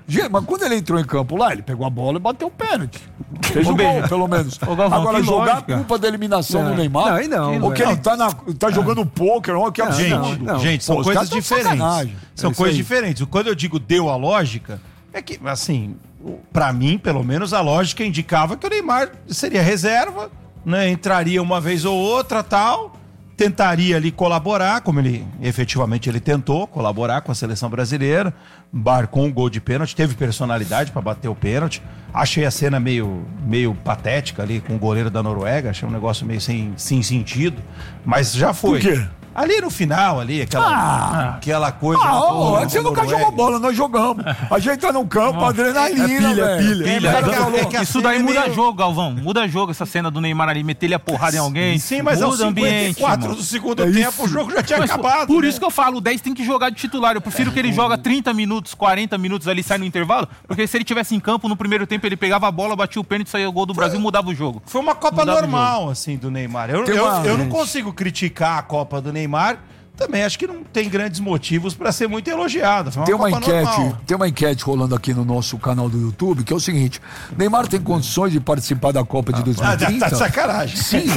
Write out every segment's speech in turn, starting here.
Gente, mas quando ele entrou em campo lá, ele pegou a bola e bateu o pênalti. Fez o gol, pelo menos. Agora, jogar a culpa da eliminação no Neymar... Não. Porque ele tá jogando pôquer, que absurdo. Gente, são coisas diferentes. São coisas diferentes. Quando eu digo deu a lógica, é que, assim, pra mim, pelo menos, a lógica indicava que o Neymar seria reserva, né? Entraria uma vez ou outra, tal... Tentaria ali colaborar, como ele efetivamente ele tentou colaborar com a seleção brasileira, marcou um gol de pênalti, teve personalidade para bater o pênalti. Achei a cena meio patética ali com o goleiro da Noruega, achei um negócio meio sem sentido, mas já foi. Por quê? Ali no final, ali, aquela coisa... Você nunca jogou bola, nós jogamos. A gente tá no campo, adrenalina, pilha. Isso daí muda jogo, Galvão. Muda jogo, essa cena do Neymar ali, meter ele a porrada em alguém. Sim, mas muda é o ambiente. 54 do segundo tempo, o jogo já tinha acabado. Por isso que eu falo, o 10 tem que jogar de titular. Eu prefiro que ele joga 30 minutos, 40 minutos ali, sai no intervalo, porque se ele tivesse em campo no primeiro tempo, ele pegava a bola, batia o pênalti, saía o gol do Brasil e mudava o jogo. Foi uma Copa normal, assim, do Neymar. Eu não consigo criticar a Copa do Neymar. Também acho que não tem grandes motivos para ser muito elogiado. Tem uma enquete rolando aqui no nosso canal do YouTube, que é o seguinte: Neymar tem condições de participar da Copa de 2030? Tá de sacanagem. Sim.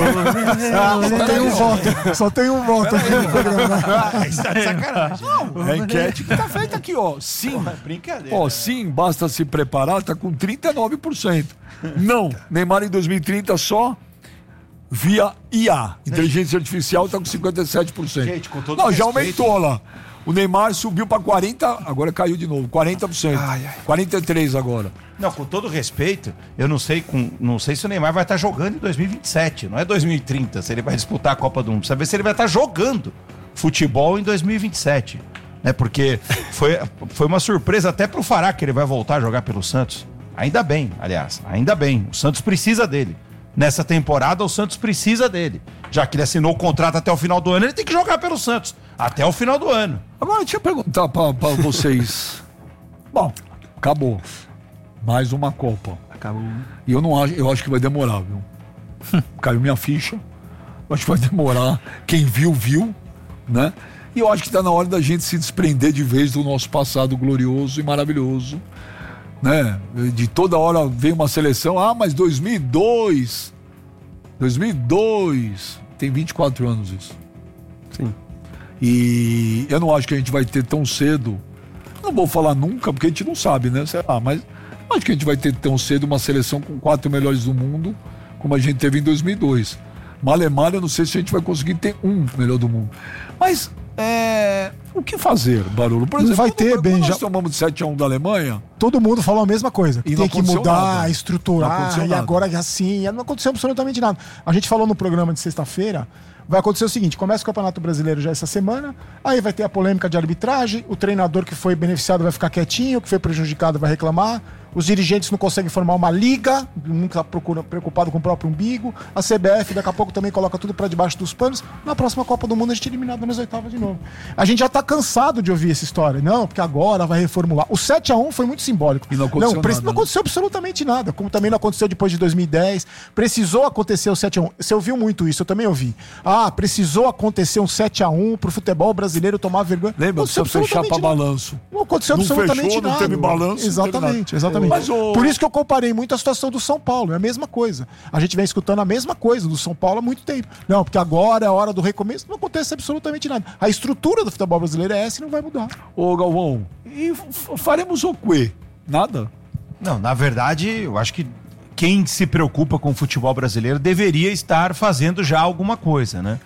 Só tem um voto aqui no programa. Isso tá de sacanagem. Não, é a enquete que tá feita aqui, ó. Sim. Brincadeira. Sim, basta se preparar, tá com 39%. Não, Neymar em 2030 só via IA, inteligência artificial, tá com 57%. Gente, com todo já respeito... aumentou lá. O Neymar subiu para 40%, agora caiu de novo, 40%. 43% agora. Não, com todo respeito, eu não sei se o Neymar vai estar jogando em 2027, não é 2030, se ele vai disputar a Copa do Mundo. Precisa ver se ele vai estar jogando futebol em 2027. Né? Porque foi uma surpresa até pro Fará que ele vai voltar a jogar pelo Santos. Ainda bem, aliás, ainda bem. O Santos precisa dele. Nessa temporada, o Santos precisa dele. Já que ele assinou o contrato até o final do ano, ele tem que jogar pelo Santos. Até o final do ano. Agora, deixa eu perguntar pra vocês. Bom, acabou. Mais uma Copa. Acabou. E eu acho que vai demorar, viu? Caiu minha ficha. Eu acho que vai demorar. Quem viu, né? E eu acho que tá na hora da gente se desprender de vez do nosso passado glorioso e maravilhoso. Né? De toda hora vem uma seleção, mas 2002 tem 24 anos isso. Sim. E eu não acho que a gente vai ter tão cedo, não vou falar nunca, porque a gente não sabe, né? Sei lá, mas não acho que a gente vai ter tão cedo uma seleção com 4 melhores do mundo, como a gente teve em 2002. Malemar, eu não sei se a gente vai conseguir ter um melhor do mundo. Mas, o que fazer, Barolo? Por exemplo, vai ter, bem, nós tomamos de 7-1 da Alemanha. Todo mundo falou a mesma coisa. E tem que mudar, nada. estruturar, e agora é assim. Não aconteceu absolutamente nada. A gente falou no programa de sexta-feira. Vai acontecer o seguinte: começa o Campeonato Brasileiro já essa semana, aí vai ter a polêmica de arbitragem, o treinador que foi beneficiado vai ficar quietinho, o que foi prejudicado vai reclamar, os dirigentes não conseguem formar uma liga, nunca preocupado com o próprio umbigo, a CBF daqui a pouco também coloca tudo pra debaixo dos panos. Na próxima Copa do Mundo a gente é eliminado nas oitavas de novo. A gente já tá cansado de ouvir essa história. Não, porque agora vai reformular. O 7-1 foi muito simbólico. E não aconteceu absolutamente nada, como também não aconteceu depois de 2010. Precisou acontecer o 7-1. Você ouviu muito isso, eu também ouvi. Precisou acontecer um 7-1 pro futebol brasileiro tomar vergonha. Lembra? Precisa fechar pra balanço. Não aconteceu absolutamente nada. Não teve balanço. Exatamente. Mas por isso que eu comparei muito a situação do São Paulo. É a mesma coisa. A gente vem escutando a mesma coisa do São Paulo há muito tempo. Não, porque agora é a hora do recomeço. Não acontece absolutamente nada. A estrutura do futebol brasileiro é essa e não vai mudar. Ô, Galvão, e faremos o quê? Nada? Não, na verdade, eu acho que quem se preocupa com o futebol brasileiro deveria estar fazendo já alguma coisa, né?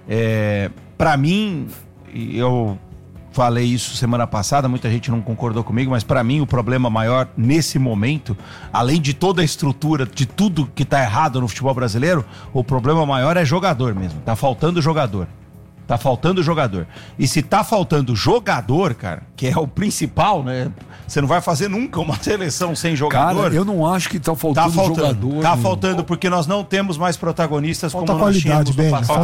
Para mim, eu falei isso semana passada, muita gente não concordou comigo, mas para mim o problema maior nesse momento, além de toda a estrutura, de tudo que tá errado no futebol brasileiro, o problema maior é jogador mesmo. Tá faltando jogador. Tá faltando jogador. E se tá faltando jogador, cara, que é o principal, né? Você não vai fazer nunca uma seleção sem jogador. Cara, eu não acho que tá faltando jogador. Tá faltando porque nós não temos mais protagonistas falta como nós tínhamos no passado.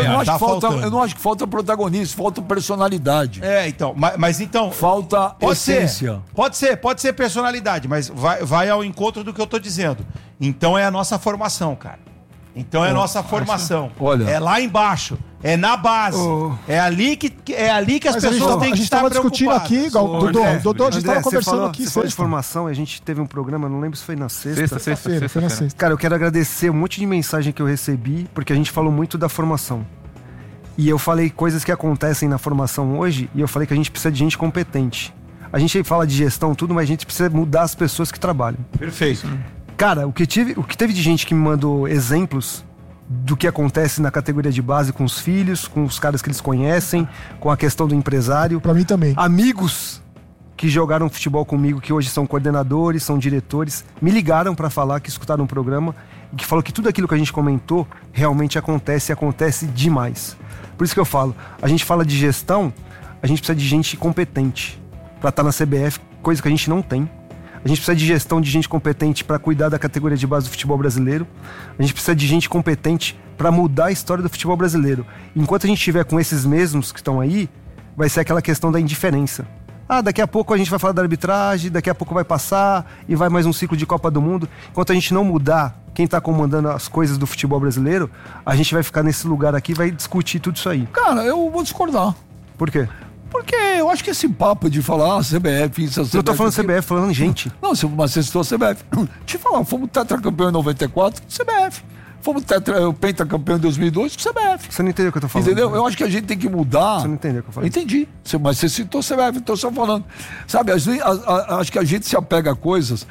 Eu não acho que falta protagonista, falta personalidade. Então, mas então... Falta essência. Pode ser personalidade, mas vai ao encontro do que eu tô dizendo. Então é a nossa formação, cara. Então é a nossa formação. Olha, é lá embaixo. É na base. É ali que as pessoas têm que estar preocupadas. A gente estava discutindo aqui, Dodô, a gente estava conversando aqui. Você falou de formação, a gente teve um programa, não lembro se foi na Sexta-feira. Foi na sexta. Cara, eu quero agradecer um monte de mensagem que eu recebi, porque a gente falou muito da formação. E eu falei coisas que acontecem na formação hoje, e eu falei que a gente precisa de gente competente. A gente fala de gestão, tudo, mas a gente precisa mudar as pessoas que trabalham. Perfeito. Cara, o que teve de gente que me mandou exemplos do que acontece na categoria de base com os filhos, com os caras que eles conhecem, com a questão do empresário. Pra mim também. Amigos que jogaram futebol comigo, que hoje são coordenadores, são diretores, me ligaram pra falar, que escutaram um programa e que falou que tudo aquilo que a gente comentou realmente acontece, e acontece demais. Por isso que eu falo, a gente fala de gestão, a gente precisa de gente competente pra estar na CBF, coisa que a gente não tem. A gente precisa de gestão, de gente competente para cuidar da categoria de base do futebol brasileiro. A gente precisa de gente competente para mudar a história do futebol brasileiro. Enquanto a gente estiver com esses mesmos que estão aí, vai ser aquela questão da indiferença. Daqui a pouco a gente vai falar da arbitragem, daqui a pouco vai passar e vai mais um ciclo de Copa do Mundo. Enquanto a gente não mudar quem está comandando as coisas do futebol brasileiro, a gente vai ficar nesse lugar aqui e vai discutir tudo isso aí. Cara, eu vou discordar. Por quê? Porque eu acho que esse papo de falar CBF, isso, CBF... Eu tô falando CBF, falando gente. Não, mas você citou CBF. Deixa eu falar, fomos tetracampeão em 94 com CBF. Fomos pentacampeão em 2002 com CBF. Você não entendeu o que eu tô falando? Entendeu? Né? Eu acho que a gente tem que mudar. Você não entendeu o que eu falei? Entendi. Mas você citou CBF, então só falando. Sabe, acho que a gente se apega a coisas.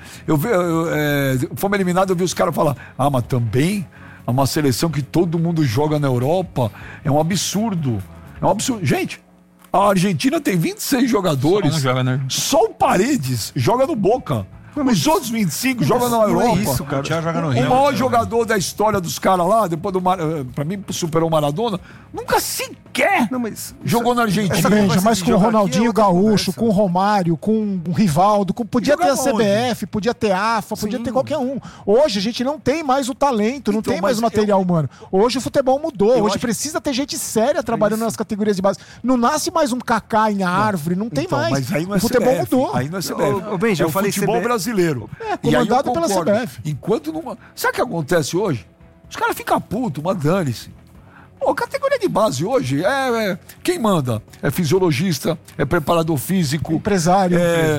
Fomos eliminados, eu vi os caras falar, mas também é uma seleção que todo mundo joga na Europa. É um absurdo. É um absurdo. Gente, a Argentina tem 26 jogadores. Só o Paredes joga no Boca. Os outros 25 jogam na Europa. Não é isso, cara. O maior jogador da história dos caras lá, depois pra mim, superou o Maradona, nunca sequer jogou na Argentina. Mas com o Ronaldinho Gaúcho, com o Romário, com o Rivaldo, podia ter a CBF, podia ter a AFA, podia ter qualquer um. Hoje a gente não tem mais o talento, não tem mais o material humano. Hoje o futebol mudou, hoje precisa ter gente séria trabalhando nas categorias de base. Não nasce mais um Kaká em árvore, não tem mais. Mas aí não é o futebol CBF, mudou. Aí não é CBF. Benja, eu falei futebol brasileiro. Comandado pela CBF. Enquanto não... Sabe o que acontece hoje? Os caras ficam putos, mas dane-se. A categoria de base hoje quem manda? É fisiologista, é preparador físico, empresário,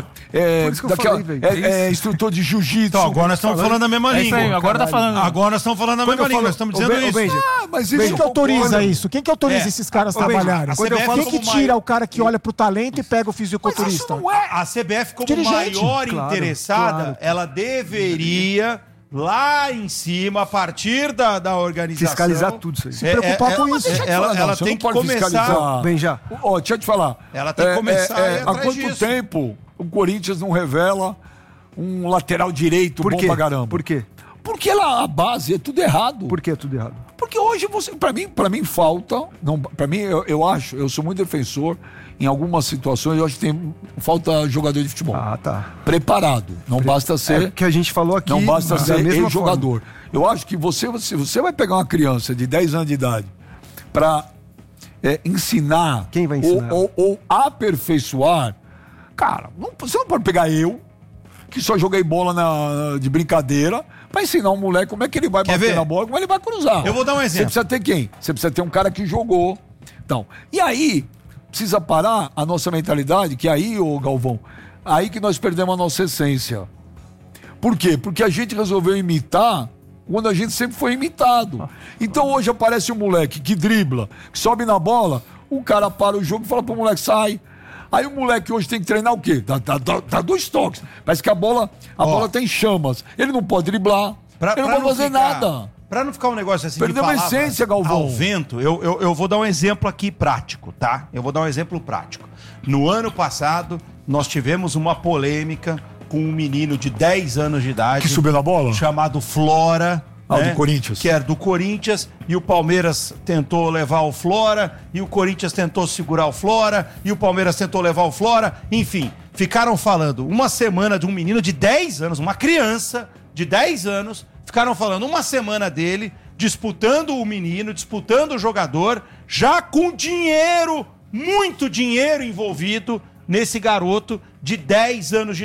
instrutor de jiu-jitsu. Então, agora nós estamos falando a mesma língua. Aí, agora tá falando. Agora nós estamos falando a mesma língua. Nós estamos dizendo isso. Mas quem que autoriza isso? Quem que autoriza esses caras a trabalharem? Quem que tira o cara que olha pro talento e pega o fisiculturista? A CBF, como maior interessada, ela deveria... lá em cima, a partir da organização... Fiscalizar tudo isso aí. Se preocupar com isso. Ela tem que começar... Benja. Deixa eu te falar. Ela tem que começar há quanto tempo o Corinthians não revela um lateral direito bom pra caramba? Por quê? Porque lá a base é tudo errado. Por que é tudo errado? Porque hoje pra mim falta... Pra mim, eu sou muito defensor. Em algumas situações, eu acho que falta jogador de futebol. Tá. Preparado. Não basta ser... É que a gente falou aqui... Não basta ser jogador. Eu acho que você vai pegar uma criança de 10 anos de idade para ensinar... Quem vai ensinar? Ou aperfeiçoar... Cara, você não pode pegar eu, que só joguei bola de brincadeira, para ensinar um moleque como é que ele vai bater na bola, como ele vai cruzar. Eu vou dar um exemplo. Você precisa ter quem? Você precisa ter um cara que jogou. Então, e aí... Precisa parar a nossa mentalidade, que aí, ô Galvão, aí que nós perdemos a nossa essência. Por quê? Porque a gente resolveu imitar quando a gente sempre foi imitado. Então hoje aparece um moleque que dribla, que sobe na bola, o cara para o jogo e fala pro moleque, sai. Aí o moleque hoje tem que treinar o quê? Dá 2 toques. Parece que a bola tem chamas. Ele não pode driblar, ele não pode fazer nada. Pra não ficar um negócio assim Perdeu a essência, Galvão. Ao vento, eu vou dar um exemplo aqui prático, tá? Eu vou dar um exemplo prático. No ano passado, nós tivemos uma polêmica com um menino de 10 anos de idade... Que subiu na bola? Chamado Flora. Do Corinthians. Que era do Corinthians, e o Palmeiras tentou levar o Flora, e o Corinthians tentou segurar o Flora, e o Palmeiras tentou levar o Flora. Enfim, ficaram falando uma semana de um menino de 10 anos, uma criança de 10 anos... Ficaram falando uma semana dele, disputando o menino, disputando o jogador, já com dinheiro, muito dinheiro envolvido nesse garoto de 10 anos de idade.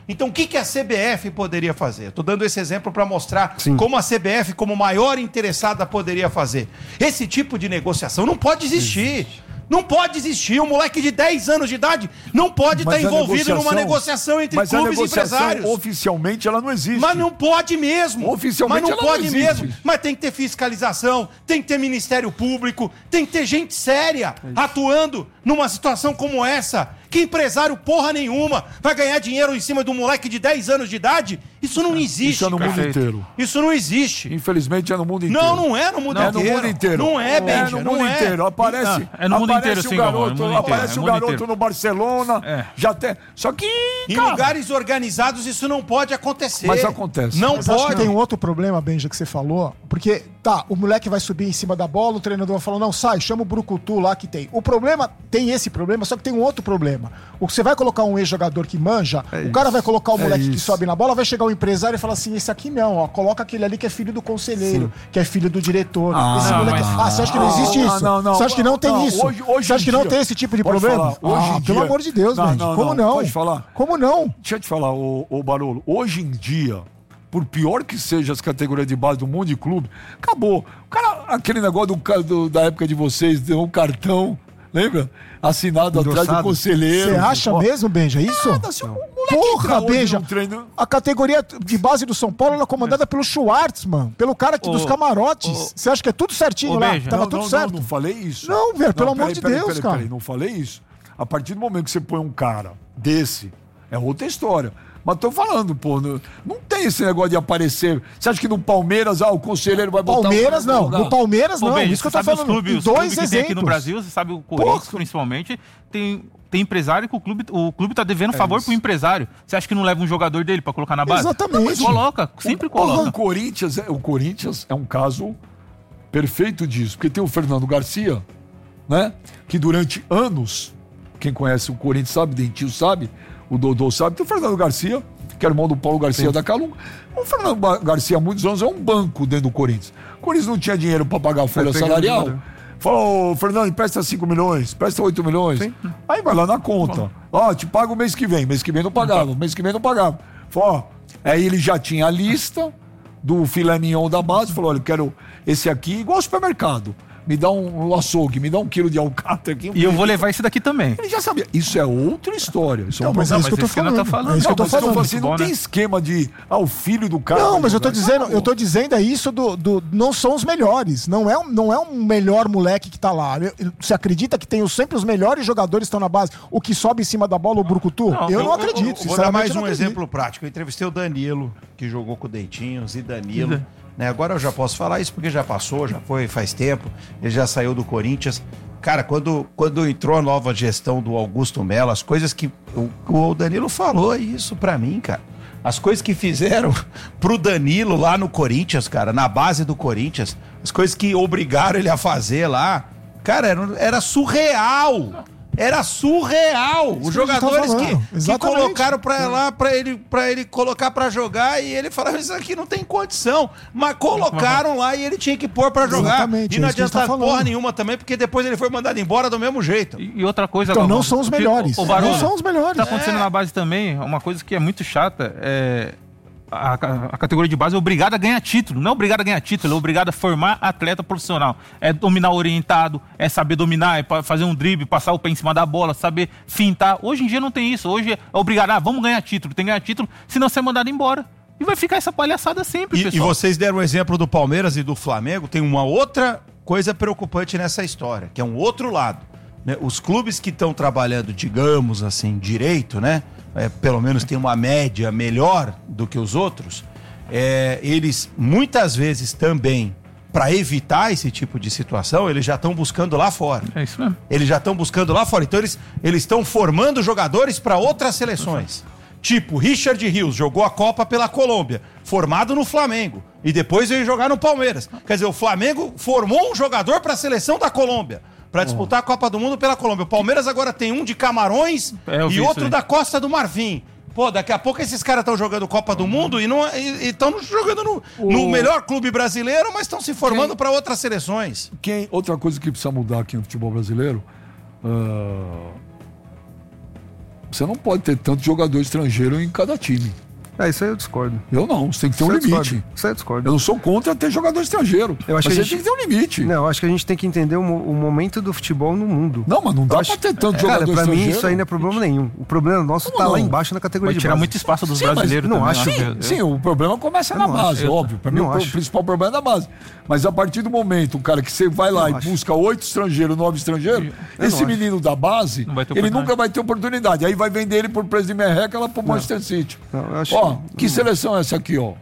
Então, o que a CBF poderia fazer? Estou dando esse exemplo para mostrar Sim. como a CBF, como maior interessada, poderia fazer. Esse tipo de negociação não pode existir. Não pode existir. Um moleque de 10 anos de idade não pode estar envolvido numa negociação entre clubes e empresários. Oficialmente ela não existe. Mas não pode mesmo. Oficialmente Mas não ela pode não existe. mesmo. Mas tem que ter fiscalização, tem que ter Ministério Público, tem que ter gente séria atuando numa situação como essa. Que empresário porra nenhuma vai ganhar dinheiro em cima de um moleque de 10 anos de idade? Isso não existe. Isso é no mundo inteiro. Isso não existe. Infelizmente é no mundo inteiro. Não é no mundo inteiro. É no mundo inteiro. Não é, Benja, no mundo inteiro. Aparece, É no mundo inteiro, aparece sim, o garoto, Galvão, é no mundo inteiro, aparece é no o mundo garoto inteiro. no Barcelona. Já tem. Só que Em cara, lugares organizados isso não pode acontecer. Mas acontece. Não Mas acho que pode. tem um outro problema, Benja, que você falou. Porque, tá, o moleque vai subir em cima da bola, o treinador vai falar, não, sai, chama o Brucutu lá que tem. O problema, tem esse problema, só que tem um outro problema. O que você vai colocar um ex-jogador que manja, o cara vai colocar o moleque que sobe na bola, vai chegar o empresário e falar assim, esse aqui não, ó, coloca aquele ali que é filho do conselheiro, que é filho do diretor. Esse não, moleque... mas- você acha que não existe isso? não. Você acha que não tem isso? Hoje Você acha que em não dia- tem esse tipo de Pode problema? falar, hoje em Pelo dia- amor de Deus, Não, Benja. não, Como não. não? Pode falar. Como não? Deixa eu te falar, ô Barolo, hoje em dia, por pior que seja as categorias de base do mundo de clube, acabou. O cara, aquele negócio da época de vocês, deu um cartão, lembra? Assinado atrás do Endossado. conselheiro. Você acha Ó, mesmo, Benja, isso? nada, se o moleque entrar Porra, hoje Benja. num treino- A categoria de base do São Paulo era comandada pelo Schwartzman, pelo cara que dos camarotes. Você acha que é tudo certinho Ô, lá? Benja. Tava Não, tudo não, certo. Não falei isso. Não, velho, pelo amor de Deus, cara. Não falei isso. A partir do momento que você põe um cara desse, é outra história. Mas tô falando, pô, não tem esse negócio de aparecer. Você acha que no Palmeiras, o conselheiro vai botar... Palmeiras o cara não, pra no jogar? Palmeiras Pô, não, Benja, isso que eu você tô sabe falando. os clubes Dois que tem aqui exemplos. no Brasil, você sabe o Corinthians, Porra. principalmente, tem empresário que o clube tá devendo favor pro empresário. Você acha que não leva um jogador dele pra colocar na base? Exatamente. Não, coloca, sempre O coloca. Corinthians é um caso perfeito disso, porque tem o Fernando Garcia, né? Que durante anos, quem conhece o Corinthians sabe, Dentinho sabe, o Dodô sabe, tem o Fernando Garcia, que é irmão do Paulo Garcia da Calunga. O Fernando Garcia, há muitos anos, é um banco dentro do Corinthians. O Corinthians não tinha dinheiro para pagar a folha pegando salarial. dinheiro. Falou, ô, Fernando, empresta 5 milhões, empresta 8 milhões. Aí vai lá na conta. Ó, te paga o mês que vem. Mês que vem não pagava, mês que vem não pagava. Falou, ó, aí ele já tinha a lista do filé mignon da base, falou, olha, eu quero esse aqui, igual ao supermercado. Me dá um açougue, me dá 1 quilo de alcatra aqui. E eu vou levar esse daqui também. Ele já sabia. Isso é outra história. Isso é um Mas é problema. isso que eu tô esse que nós falando. tá falando. É isso que eu tô Não, mas eu tô falando. falando assim, não Bom, tem né? esquema de, o filho do cara... Não, vai mas eu tô jogar. dizendo, Não, eu tô dizendo é isso não são os melhores. Não é um melhor moleque que tá lá. Você acredita que tem sempre os melhores jogadores que estão na base? O que sobe em cima da bola, o Brucutu? Eu não acredito. Vou dar mais sinceramente, eu um não acredito. exemplo prático. Eu entrevistei o Danilo, que jogou com o Dentinho, Zidanilo. Né? Agora eu já posso falar isso porque já passou, já foi faz tempo. Ele já saiu do Corinthians. Cara, quando entrou a nova gestão do Augusto Melo, as coisas que o Danilo falou isso pra mim, cara. As coisas que fizeram pro Danilo lá no Corinthians, cara, na base do Corinthians, as coisas que obrigaram ele a fazer lá, cara, era surreal. Era surreal. Os que a gente tá jogadores falando. que Exatamente. colocaram pra lá pra ele colocar pra jogar e ele falava, isso aqui não tem condição. Mas colocaram lá e ele tinha que pôr pra jogar. Exatamente, E não é isso que a gente adianta tá falando. porra nenhuma também, porque depois ele foi mandado embora do mesmo jeito. E outra coisa... Então Galvão, não são os o que- melhores. o Barolo, Não são os melhores. tá acontecendo na base também, uma coisa que é muito chata, a categoria de base é obrigada a ganhar título. Não é obrigada a ganhar título, é obrigada a formar atleta profissional. É dominar orientado, é saber dominar, é fazer um drible, passar o pé em cima da bola, saber fintar. Hoje em dia não tem isso. Hoje é obrigado, vamos ganhar título, tem que ganhar título, senão você é mandado embora. E vai ficar essa palhaçada sempre, E pessoal. vocês deram o exemplo do Palmeiras e do Flamengo, tem uma outra coisa preocupante nessa história, que é um outro lado. Né? Os clubes que estão trabalhando, digamos assim, direito, né? Pelo menos tem uma média melhor do que os outros, eles muitas vezes também, para evitar esse tipo de situação, eles já estão buscando lá fora. É isso mesmo. Eles já estão buscando lá fora. Então eles estão formando jogadores para outras seleções. Tipo, Richard Rios jogou a Copa pela Colômbia, formado no Flamengo. E depois veio jogar no Palmeiras. Quer dizer, o Flamengo formou um jogador para a seleção da Colômbia, para disputar a Copa do Mundo pela Colômbia. O Palmeiras agora tem um de Camarões eu vi e isso outro aí. da Costa do Marfim. Pô, daqui a pouco esses caras estão jogando Copa do Mundo e estão jogando no melhor clube brasileiro, mas estão se formando para outras seleções. Outra coisa que precisa mudar aqui no futebol brasileiro, Você não pode ter tanto jogador estrangeiro em cada time. Isso aí eu discordo. Eu não, você tem que ter um limite. Isso aí eu discordo. Eu não sou contra ter jogador estrangeiro. Eu acho mas que você tem que ter um limite. Não, eu acho que a gente tem que entender o momento do futebol no mundo. Não, mas não dá pra ter tanto jogador Cara, pra estrangeiro. mim isso aí não é problema nenhum. O problema nosso Como tá não? lá embaixo na categoria Vai de tirar base. muito espaço dos Sim, mas brasileiros não também, acho. eu acho. Sim, o problema começa na não base, acho. óbvio. Pra mim, Não o acho. principal problema é da base. Mas a partir do momento, cara, que você vai lá Não e acho. busca 8 estrangeiros, 9 estrangeiros, Eu esse não menino da base, Não vai ter ele oportunidade. nunca vai ter oportunidade. Aí vai vender ele por preço de merreca lá pro Manchester City. Não, eu acho Ó, que seleção é essa aqui, ó?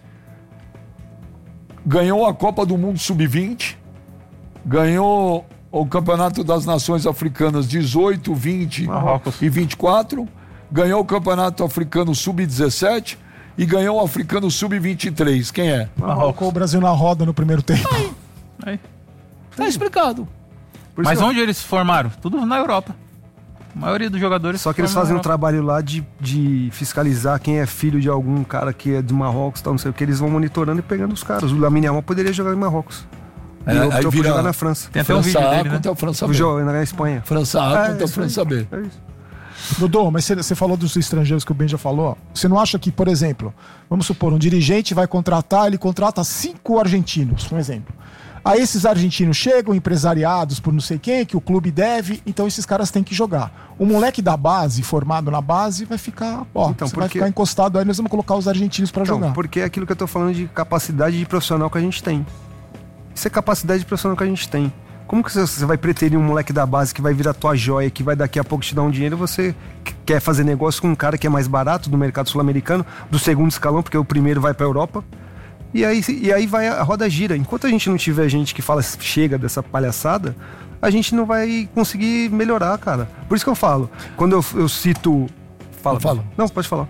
Ganhou a Copa do Mundo Sub-20, ganhou o Campeonato das Nações Africanas 18, 20 Marrocos. e 24, ganhou o Campeonato Africano Sub-17 e ganhou o Africano Sub-23. Quem é? Colocou o Brasil na roda no primeiro tempo. Aí. Tá explicado. Por isso Mas que eu- onde eles se formaram? Tudo na Europa. A maioria dos jogadores Só que eles se formaram fazem um na trabalho lá de fiscalizar quem é filho de algum cara que é de Marrocos, tal, não sei o que. Eles vão monitorando e pegando os caras. O Lamine Yamal poderia jogar em Marrocos. É, E aí optou por vira- jogar na França. Tem até um França vídeo A dele, né? contra a França B. Jogou na Espanha. França A contra a isso França aí. B. É isso. Dodô, mas você falou dos estrangeiros que o Ben já falou. Você não acha que, por exemplo, vamos supor, um dirigente vai contratar, ele contrata 5 argentinos, um exemplo. Aí esses argentinos chegam, empresariados por não sei quem, que o clube deve, então esses caras têm que jogar. O moleque da base, formado na base, vai ficar, Então, você vai porque- ficar encostado aí, nós vamos colocar os argentinos pra Então, jogar. porque é aquilo que eu tô falando de capacidade de profissional que a gente tem. Isso é capacidade de profissional que a gente tem. Como que você vai preterir um moleque da base que vai virar tua joia, que vai daqui a pouco te dar um dinheiro, e você quer fazer negócio com um cara que é mais barato do mercado sul-americano, do segundo escalão, porque o primeiro vai pra Europa? E aí vai a roda gira. Enquanto a gente não tiver gente que fala chega dessa palhaçada, a gente não vai conseguir melhorar, cara. Por isso que eu falo. Quando eu cito... Fala. Não, pode falar.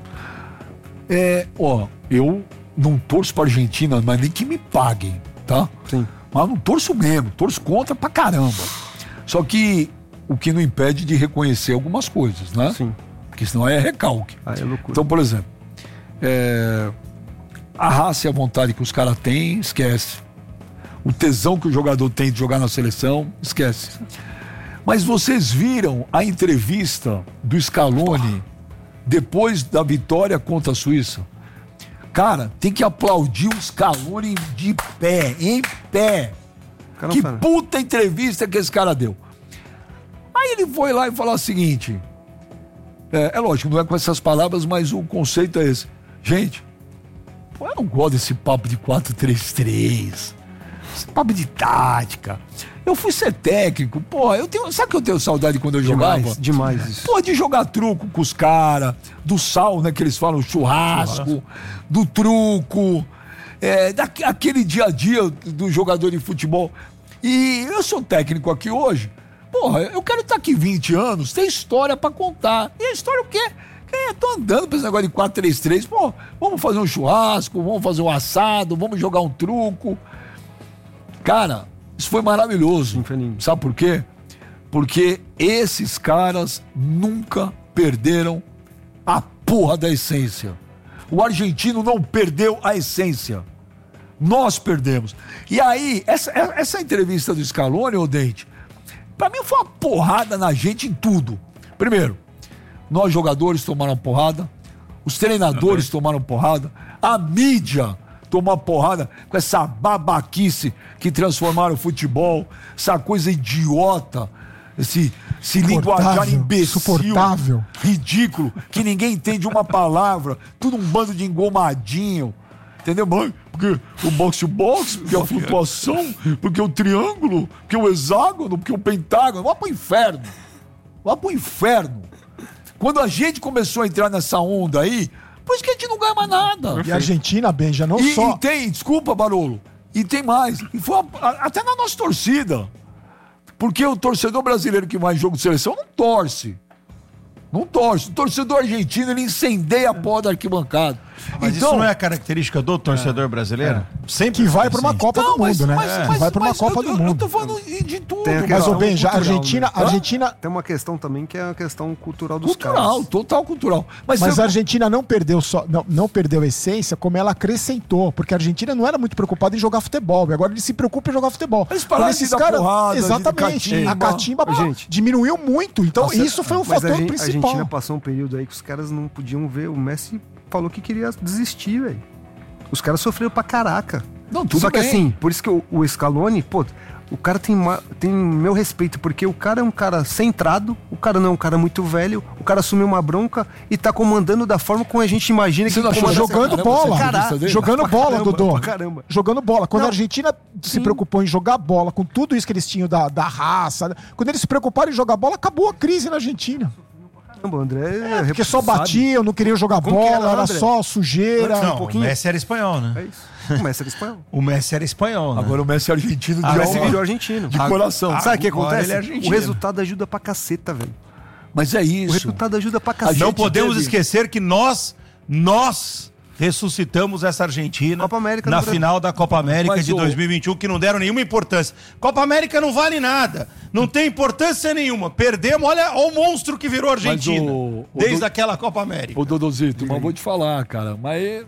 Eu não torço pra Argentina, mas nem que me paguem, tá? Sim. Mas não torço mesmo, torço contra pra caramba. Só que o que não impede de reconhecer algumas coisas, né? Sim. Porque senão é recalque. Aí é loucura. Então, por exemplo, a raça e a vontade que os caras têm, esquece. O tesão que o jogador tem de jogar na seleção, esquece. Mas vocês viram a entrevista do Scaloni depois da vitória contra a Suíça? Cara, tem que aplaudir o Scaloni de pé, em pé. Cara, Que fala. puta entrevista que esse cara deu. Aí ele foi lá e falou o seguinte: é lógico, não é com essas palavras, mas o conceito é esse. Gente, pô, eu não gosto desse papo de 4-3-3. Esse papo de tática. Eu fui ser técnico, pô, sabe que eu tenho saudade quando eu jogava? Demais isso. Pô, de jogar truco com os caras, do sal, né, que eles falam, churrasco, do truco, daquele dia a dia do jogador de futebol. E eu sou técnico aqui hoje, porra, eu quero estar aqui 20 anos, tem história pra contar. E a história o quê? Tô andando pra esse negócio de 4-3-3, pô, vamos fazer um churrasco, vamos fazer um assado, vamos jogar um truco. Cara, isso foi maravilhoso. Infelizmente. Sabe por quê? Porque esses caras nunca perderam a porra da essência. O argentino não perdeu a essência. Nós perdemos. E aí, essa entrevista do Scaloni, ô Dente, pra mim foi uma porrada na gente em tudo. Primeiro, nós jogadores tomaram porrada, os treinadores tomaram porrada, a mídia tomou porrada com essa babaquice que transformaram o futebol, essa coisa idiota, esse linguajar imbecil, insuportável, ridículo, que ninguém entende uma palavra, tudo um bando de engomadinho, entendeu? Porque o boxe, porque a flutuação, porque o triângulo, porque o hexágono, porque o pentágono, vá pro inferno, vá pro inferno. Quando a gente começou a entrar nessa onda aí, por isso que a gente não ganha mais nada. E a Argentina, Benja, não E só... tem, desculpa, Barolo, e tem mais. E foi até na nossa torcida. Porque o torcedor brasileiro que vai em jogo de seleção não torce. Não torce. O torcedor argentino, ele incendeia a porra da arquibancada. Mas então, isso não é a característica do torcedor brasileiro? Sempre Que vai para uma assim. Copa do Mundo, né? mas Vai para uma Copa do Eu Mundo. tô falando de tudo. Tem a Mas, questão ô Benja, a cultural, Argentina, Tem uma questão também que é a questão cultural dos Cultural, caras. total cultural. Mas a Argentina não perdeu não perdeu a essência, como ela acrescentou, porque a Argentina não era muito preocupada em jogar futebol, e agora eles se preocupam em jogar futebol. Eles pararam Quando de dar porrada, de exatamente, a catimba Gente, diminuiu muito, então isso foi um Mas fator a principal. Argentina passou um período aí que os caras não podiam ver. O Messi falou que queria desistir, velho. Os caras sofreram pra caraca. Não, tudo Só que bem. assim, por isso que o Scaloni, pô, o cara tem meu respeito, porque o cara é um cara centrado, o cara não é um cara muito velho, o cara assumiu uma bronca e tá comandando da forma como a gente imagina Você que não achou comanda. jogando Caramba, bola, essa entrevista dele? jogando Pra bola, caramba, Dodô. pra caramba. Jogando bola. Quando Não, a Argentina se preocupou em jogar bola, com tudo isso que eles tinham da raça, quando eles se preocuparam em jogar bola, acabou a crise na Argentina. Caramba, André, Porque só batiam, não queriam jogar Como que bola, era, era André? só sujeira. Não, um pouquinho. o Messi era espanhol, né? É isso. O Messi era espanhol. O Messi era espanhol, né? Agora o Messi é argentino de O Messi alma, virou argentino. de coração. Sabe o que Agora acontece? ele é argentino. O resultado ajuda pra caceta, velho. Mas é O isso. resultado ajuda pra caceta. Não gente podemos teve- esquecer que nós ressuscitamos essa Argentina Copa América na no Brasil. final da Copa América Mas de o- 2021, que não deram nenhuma importância. Copa América não vale nada, não tem importância nenhuma. Perdemos, olha o monstro que virou a Argentina desde aquela Copa América. Ô, Dodozito, mas vou te falar, cara, mas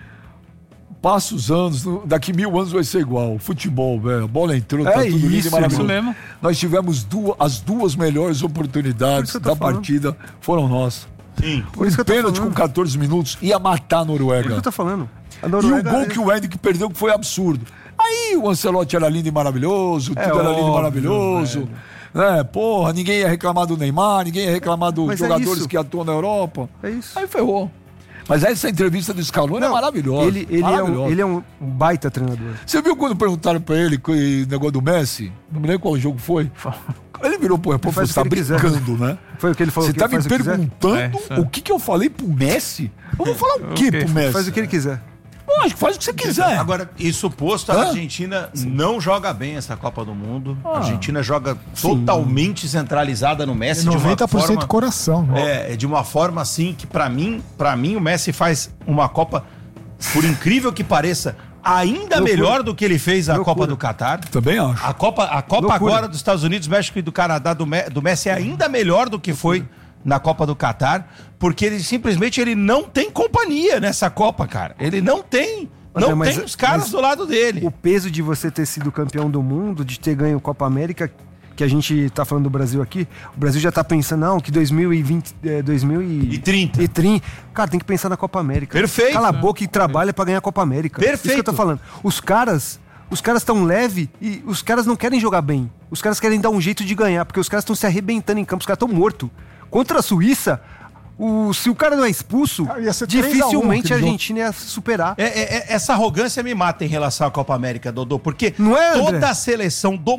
passa os anos, daqui 1000 anos vai ser igual. Futebol, velho, a bola entrou, tá É tudo lindo isso, e maravilhoso. isso mesmo. Nós tivemos as duas melhores Por oportunidades isso que eu tô da falando. partida, foram nós. Sim. Por isso que eu tô Pênalti falando. com 14 minutos, ia matar a É o que Noruega. eu tô falando. A E o Noruega- gol que o Henrique perdeu que foi absurdo. Aí o Ancelotti era lindo e maravilhoso, tudo era lindo e óbvio, maravilhoso. Porra, ninguém ia reclamar do Neymar, ninguém ia reclamar dos Mas é jogadores isso. que atuam na Europa. É isso. Aí ferrou. Mas essa entrevista do Scaloni é maravilhosa. Ele é um baita treinador. Você viu quando perguntaram pra ele o negócio do Messi? Não me lembro qual jogo foi. Ele virou pro repórter, faz você tá o que ele quiser. brincando, né? Foi o que ele falou. Você que tá me faz o que quiser. perguntando É, isso é. o que eu falei pro Messi? Eu vou falar o quê pro Messi? Faz o que ele quiser. Lógico, faz o que você quiser. Agora, isso posto, a Hã? Argentina não joga bem essa Copa do Mundo. A Argentina joga totalmente centralizada no Messi. de uma 90% forma- coração. Né? É de uma forma assim que pra mim o Messi faz uma Copa, por incrível que pareça, ainda melhor do que ele fez a Copa do Catar. Também acho. A Copa Loucura. agora dos Estados Unidos, México e do Canadá do Messi é ainda melhor do que foi na Copa do Catar, porque ele simplesmente não tem companhia nessa Copa, cara. Ele não tem Mas- os caras mas do lado dele. O peso de você ter sido campeão do mundo, de ter ganho Copa América, que a gente tá falando do Brasil aqui, o Brasil já tá pensando, não, que 2020, 30. e 30. Cara, tem que pensar na Copa América. Perfeito. Cala a boca e trabalha pra ganhar a Copa América. Perfeito. Isso que eu tô falando. Os caras estão leve e os caras não querem jogar bem. Os caras querem dar um jeito de ganhar, porque os caras estão se arrebentando em campo, os caras estão mortos. Contra a Suíça, se o cara não é expulso, Ah, ia ser 3 a 1 dificilmente a aquele Argentina ia superar. Essa arrogância me mata em relação à Copa América, Dodô, porque Não é, André? toda a seleção do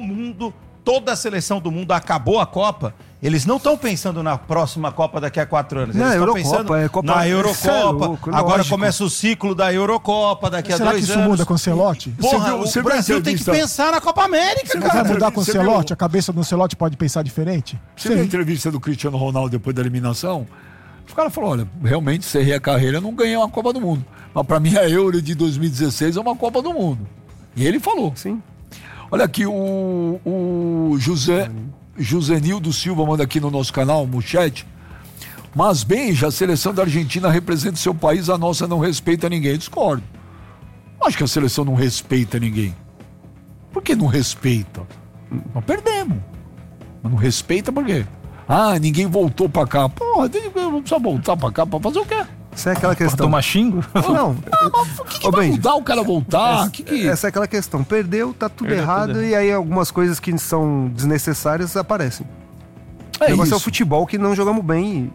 mundo acabou a Copa. Eles não estão pensando na próxima Copa daqui a 4 anos. Eles Na estão Eurocopa, pensando é Copa- na Cê é Eurocopa. louco, Agora lógico. começa o ciclo da Eurocopa daqui a Será 2 que isso anos. muda com o Ancelotti? Porra, Você o viu a Brasil tem que entrevista? pensar na Copa América, Vai cara. mudar com o Você viu? Ancelotti? A cabeça do Ancelotti pode pensar diferente? Você viu a entrevista do Cristiano Ronaldo depois da eliminação? O cara falou, olha, realmente encerrei a carreira, não ganhei uma Copa do Mundo. Mas pra mim a Euro de 2016 é uma Copa do Mundo. E ele falou. Sim. Olha aqui, o Josenildo Silva manda aqui no nosso canal, no chat. Mas bem, já a seleção da Argentina representa seu país, a nossa não respeita ninguém. Discordo. Acho que a seleção não respeita ninguém. Por que não respeita? Nós perdemos. Mas não respeita por quê? Ah, ninguém voltou pra cá. Porra, não precisa voltar pra cá pra fazer o quê? Essa é aquela questão. Tomar xingo? Não, O que Ô, vai Benji, mudar o cara voltar? essa é aquela questão. Perdeu, tá tudo Perdeu errado, tudo e aí algumas coisas que são desnecessárias aparecem. O É negócio é o isso. futebol que não jogamos bem.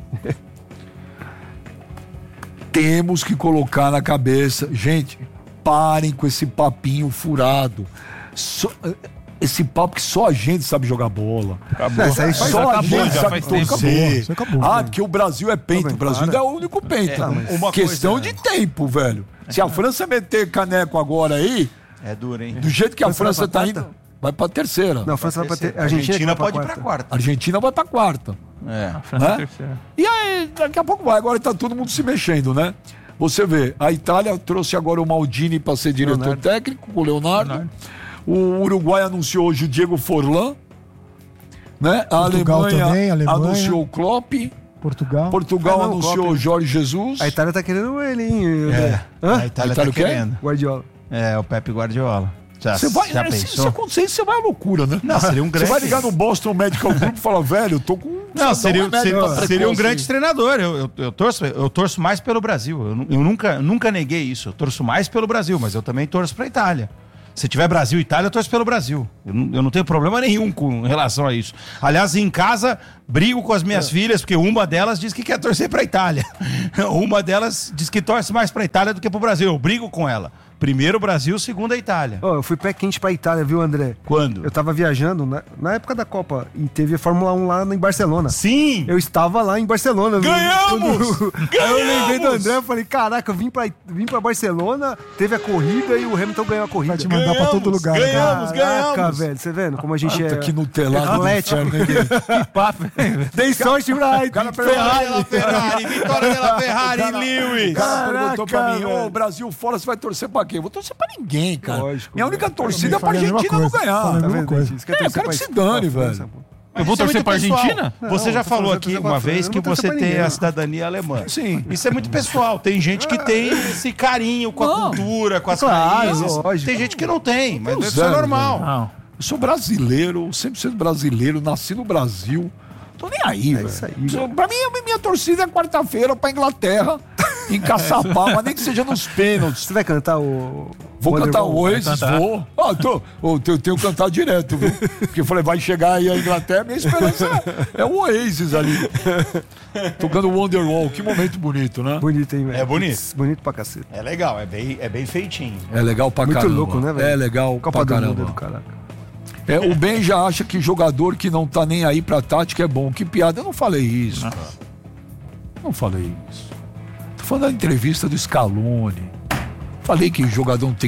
Temos que colocar na cabeça. Gente, parem com esse papinho furado. Esse papo que só a gente sabe jogar bola. Acabou. Essa aí Mas Só a acabou, gente já sabe faz tempo. torcer. Isso acabou, Ah, né? porque o Brasil é peito. bem, O Brasil para. não é o único peito. uma Questão coisa- de tempo, velho. Se a França meter caneco agora aí, É duro, hein? do jeito que a França França vai tá pra indo, vai pra terceira. Não, a França vai pra ter. A Argentina pode ir pra quarta. A Argentina vai pra quarta. É. França é Né? terceira. E aí, daqui a pouco vai. Agora tá todo mundo se mexendo, né? Você vê, a Itália trouxe agora o Maldini para ser diretor Leonardo. técnico, o Leonardo. O Uruguai anunciou hoje o Diego Forlan. Né? A Portugal Alemanha, também, Alemanha. anunciou o Klopp. Portugal. Portugal Ah, não, anunciou Klopp. o Jorge Jesus. A Itália tá querendo ele, hein? A Itália tá Itália o quê? querendo. Guardiola. É, o Pepe Guardiola. Já Você vai, já se pensou? acontecer isso, você vai à loucura, né? Não, seria um Você grande... vai ligar no Boston Medical Group e falar, velho, eu tô com... Não, seria um precoce. grande treinador. Eu torço mais pelo Brasil. Eu nunca neguei isso. Eu torço mais pelo Brasil, mas eu também torço pra Itália. Se tiver Brasil e Itália, eu torço pelo Brasil. Eu não tenho problema nenhum com relação a isso. Aliás, em casa, brigo com as minhas filhas, porque uma delas diz que quer torcer pra Itália. Uma delas diz que torce mais pra Itália do que pro Brasil. Eu brigo com ela. Primeiro o Brasil, segundo a Itália. Ó, eu fui pé quente pra Itália, viu, André? Quando? Eu tava viajando na época da Copa e teve a Fórmula 1 lá em Barcelona. Sim! Eu estava lá em Barcelona. Ganhamos! Aí eu lembrei do André, eu falei, caraca, eu vim pra Barcelona, teve a corrida e o Hamilton ganhou a corrida. Vai te mandar pra todo lugar. né? ganhamos. Caraca, velho, você vendo como a gente é Que Nutelado do atlético. inferno, hein? Que papo, hein? Dei sorte pra Ferrari, vitória pela Ferrari, Lewis! O cara perguntou pra mim, velho. ô, Brasil fora, você vai torcer pra quê? Eu vou torcer pra ninguém, cara. Lógico, Minha única torcida é pra falei a mesma Argentina não coisa. ganhar. Falei a mesma vendo? coisa. Isso quer É, eu torcer quero que pra- se dane, pra velho. França, pô. Eu vou Isso é torcer muito pra pessoal. Argentina? Você Não, já tô falou falando aqui que uma vez eu que não vou você torcer pra tem ninguém, a né? cidadania alemã. Sim. Isso é muito pessoal. Tem gente que tem esse carinho com a Não. cultura, com as Claro, raízes. lógico. Tem gente que não tem, mas tenho deve ser zero, normal. Não. Eu sou brasileiro, 100% brasileiro, nasci no Brasil. Tô nem aí, velho. isso aí, velho. Pra mim, a minha torcida é quarta-feira pra Inglaterra, em Caçapava, nem que seja nos pênaltis. Você vai cantar o... Vou cantar o Wonderwall? Oasis, vou. Eu tenho que cantar direto, viu? Porque eu falei, vai chegar aí a Inglaterra, minha esperança é o Oasis ali. Tocando Wonderwall, que momento bonito, né? Bonito, hein, velho? É bonito. Putz, bonito pra cacete. É legal, é bem feitinho. É legal pra Muito caramba. louco, né, velho? É legal Copa pra do Mundo caramba. é do caraca. O Ben já acha que jogador que não tá nem aí pra tática é bom. Que piada. Eu não falei isso, cara. Não falei isso. Tô falando da entrevista do Scaloni. Falei que jogador não tem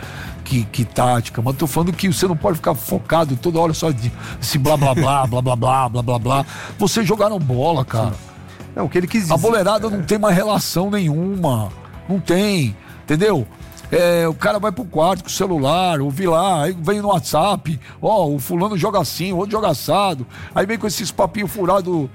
que tática, mas tô falando que você não pode ficar focado toda hora só de esse blá blá blá, blá blá blá, blá blá blá. Vocês jogaram bola, cara. Não, o que ele quis dizer... A boleirada não tem mais relação nenhuma. Não tem, entendeu? O cara vai pro quarto com o celular, ouvir lá, aí vem no WhatsApp, o fulano joga assim, o outro joga assado. Aí vem com esses papinhos furados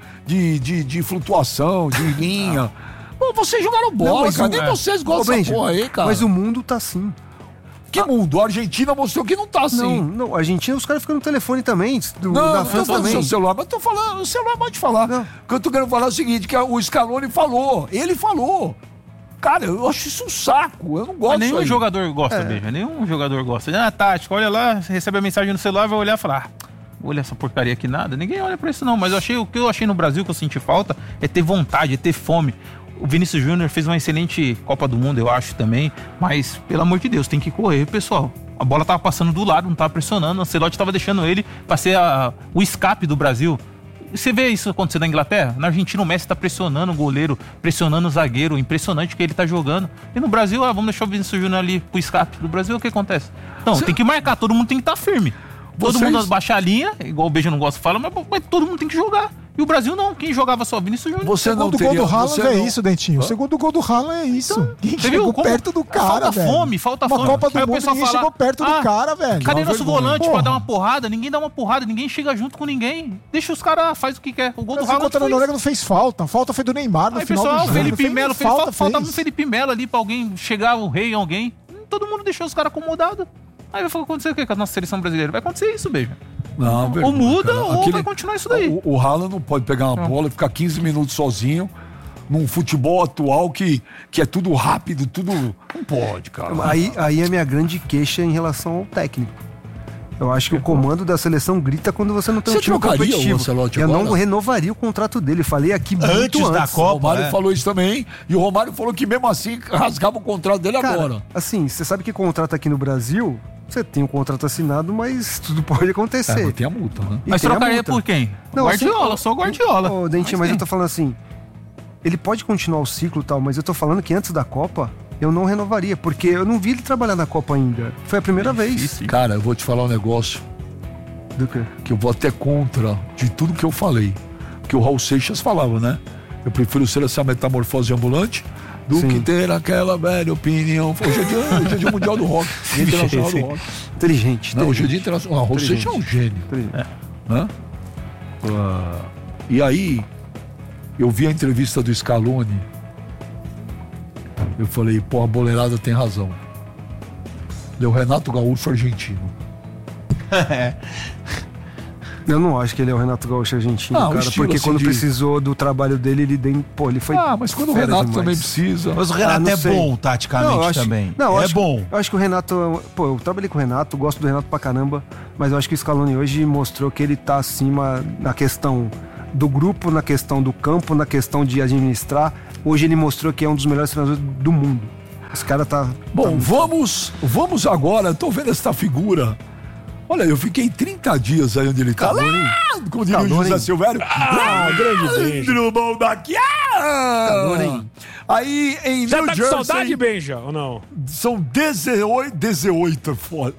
de flutuação, de linha. Pô, vocês jogaram bola, mas cara. o- Nem vocês Ô, gostam Benja, dessa porra aí, cara. Mas o mundo tá assim. Que mundo? A Argentina mostrou que não tá assim. Não, a Argentina, os caras ficam no telefone também, Não, da não tô França falando do também. seu celular, mas tô falando, o celular pode falar. Não. O que eu tô querendo falar é o seguinte, que o Scaloni falou, ele falou. Cara, eu acho isso um saco, eu não gosto Mas nenhum disso aí. jogador gosta, Beija. Nenhum jogador gosta. Tática, olha lá, você recebe a mensagem no celular, vai olhar e falar, olha essa porcaria aqui, nada. Ninguém olha pra isso não, mas o que eu achei no Brasil que eu senti falta é ter vontade, é ter fome. O Vinícius Júnior fez uma excelente Copa do Mundo, eu acho também, mas pelo amor de Deus, tem que correr, pessoal. A bola tava passando do lado, não tava pressionando, o Ancelotti tava deixando ele pra ser o escape do Brasil. Você vê isso acontecer na Inglaterra? Na Argentina o Messi tá pressionando o goleiro, pressionando o zagueiro, impressionante que ele tá jogando. E no Brasil, vamos deixar o Vinícius Júnior ali pro escape. No Brasil, o que acontece? Não, tem que marcar, todo mundo tem que estar firme. Todo Vocês- mundo baixar a linha, igual o Beijo não gosta de falar, mas todo mundo tem que jogar. E o Brasil não, quem jogava só Vinícius Júnior. Você O não segundo gol teria... do Haaland você é não- isso, Dentinho. O segundo gol do Haaland é isso. Quem Você chegou viu como- perto do cara, falta velho. fome, falta Uma fome. Copa do Aí o Mundo, pessoal ninguém fala, chegou perto do cara, velho. Cadê Uma nosso vergonha. volante pra Porra. dar uma porrada? Ninguém dá uma porrada, ninguém chega junto com ninguém. Deixa os caras, faz o que quer. O gol do Mas Haaland contra a foi Noruega não fez falta. Falta foi do Neymar no Aí, final pessoal, do o jogo. Felipe Não Melo, fez faltava um fez. Felipe Melo ali pra alguém chegar, o rei, alguém. Todo mundo deixou os caras acomodados. Aí vai acontecer o quê com a nossa seleção brasileira? Vai acontecer isso, Beijo. Não, Ou vergonha, muda, cara. ou vai continuar isso daí. O Haaland não pode pegar uma bola e ficar 15 minutos sozinho num futebol atual que é tudo rápido, tudo... Não pode, cara. Aí é a minha grande queixa em relação ao técnico. Eu acho que o comando da seleção grita quando você não tem Você um time trocaria o competitivo. Ancelotti Eu não agora? renovaria o contrato dele. Falei aqui muito Antes da O Copa, Romário falou isso também, e o Romário falou que mesmo assim rasgava o contrato dele Cara, agora. assim, você sabe que contrato aqui no Brasil, você tem um contrato assinado, mas tudo pode acontecer. Mas tem a multa, né? E Mas tem a trocaria multa. por quem? Não, Guardiola, assim, só o Guardiola. Ô, Dentinho, mas tem. eu tô falando assim, ele pode continuar o ciclo e tal, mas eu tô falando que antes da Copa, eu não renovaria, porque eu não vi ele trabalhar na Copa ainda. Foi a primeira vez. Difícil. Cara, eu vou te falar um negócio Do quê? que eu vou até contra de tudo que eu falei. Que o Raul Seixas falava, né? Eu prefiro ser essa metamorfose ambulante do Sim. que ter aquela velha opinião. Hoje é dia mundial do rock, dia internacional do rock. Inteligente. Não, hoje é dia internacional. Você é um gênio. Né? E aí, eu vi a entrevista do Scaloni. Eu falei, pô, a boleirada tem razão. Deu Renato Gaúcho argentino. Eu não acho que ele é o Renato Gaúcho argentino, Ah, um cara. estilo Porque assim quando de- precisou do trabalho dele, ele foi. Mas quando o fera Renato demais. também precisa. Mas o Renato não é sei. bom taticamente eu acho, também. Não, eu é acho, bom. Eu acho que o Renato. Pô, eu trabalhei com o Renato, gosto do Renato pra caramba, mas eu acho que o Scaloni hoje mostrou que ele tá acima na questão do grupo, na questão do campo, na questão de administrar. Hoje ele mostrou que é um dos melhores treinadores do mundo. Esse cara tá. Bom, tá... vamos agora. Tô vendo essa figura. Olha, eu fiquei 30 dias aí onde ele tá. Como diria o José Silvério. Grande beijo. Andrew Boldaquian! Aí em Já New tá com Jersey, saudade, Benja, ou não? são 18 é fogo.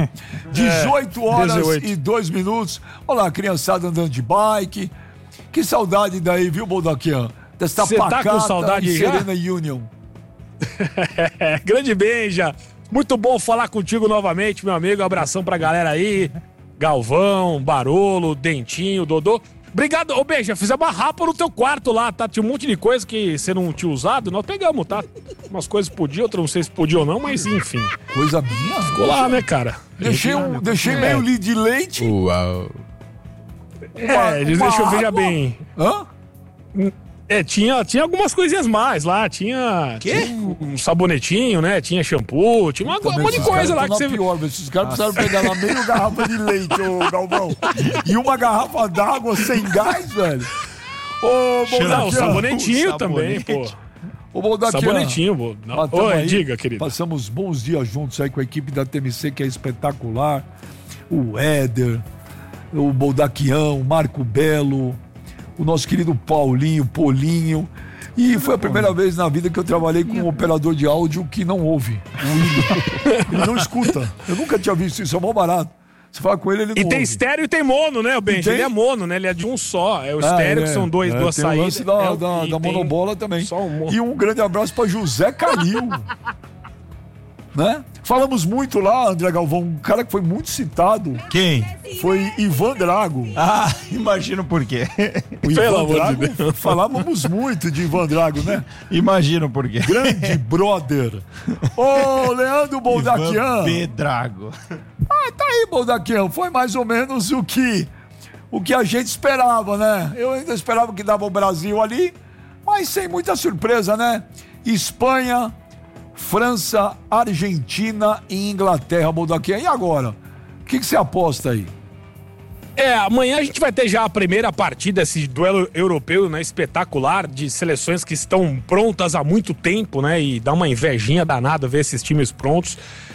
18 horas 18. e 2 minutos. Olha lá, a criançada andando de bike. Que saudade daí, viu, Boldaquian? Desta Cê tá com pacata saudade e já? Serena Union. Grande Benja. Muito bom falar contigo novamente, meu amigo. Abração pra galera aí. Galvão, Barolo, Dentinho, Dodô. Obrigado. Ô, Benja, fizemos uma rapa no teu quarto lá, tá? Tinha um monte de coisa que você não tinha usado. Nós pegamos, tá? Umas coisas podiam, outras não sei se podia ou não, mas enfim. Coisa minha. Ficou lá, né, cara? Deixei meio litro de leite. Uau. Deixa eu ver bem. Hã? Tinha algumas coisinhas mais lá. Tinha um sabonetinho, né? Tinha shampoo, tinha um monte de coisa lá que você... Pior, esses caras precisaram pegar lá meio garrafa de leite, ô Galvão. E uma garrafa d'água sem gás, velho. Ô, Não, o sabonetinho Sabonete. também, pô. Ô, Boldaquian. Sabonetinho, pô. Não. Tamo Oi, aí, diga, querido. Passamos bons dias juntos aí com a equipe da TMC, que é espetacular. O Éder, o Boldaquian, o Marco Belo, o nosso querido Paulinho, Polinho. E foi a primeira vez na vida que eu trabalhei com um operador de áudio que não ouve. Ele não escuta. Eu nunca tinha visto isso, é mó barato. Você fala com ele, ele não E tem ouve. estéreo e tem mono, né, o Benji? tem? Ele é mono, né? Ele é de um só. É o estéreo, que são duas tem saídas. o lance da e tem monobola também. só um mono. E um grande abraço para José Calil. Né? Falamos muito lá, André Galvão, um cara que foi muito citado Quem? foi Ivan Drago. Ah, imagino por quê. O Pelo Ivan amor de Drago, falávamos muito de Ivan Drago, né? Imagino por quê. Grande brother. Ô, Leandro Boldaquian. Pedrago. Tá aí, Boldaquian. Foi mais ou menos o que a gente esperava, né? Eu ainda esperava que dava o Brasil ali, mas sem muita surpresa, né? Espanha, França, Argentina e Inglaterra, Boldaquian. E agora? O que você aposta aí? Amanhã a gente vai ter já a primeira partida, esse duelo europeu, né, espetacular, de seleções que estão prontas há muito tempo, né, e dá uma invejinha danada ver esses times prontos.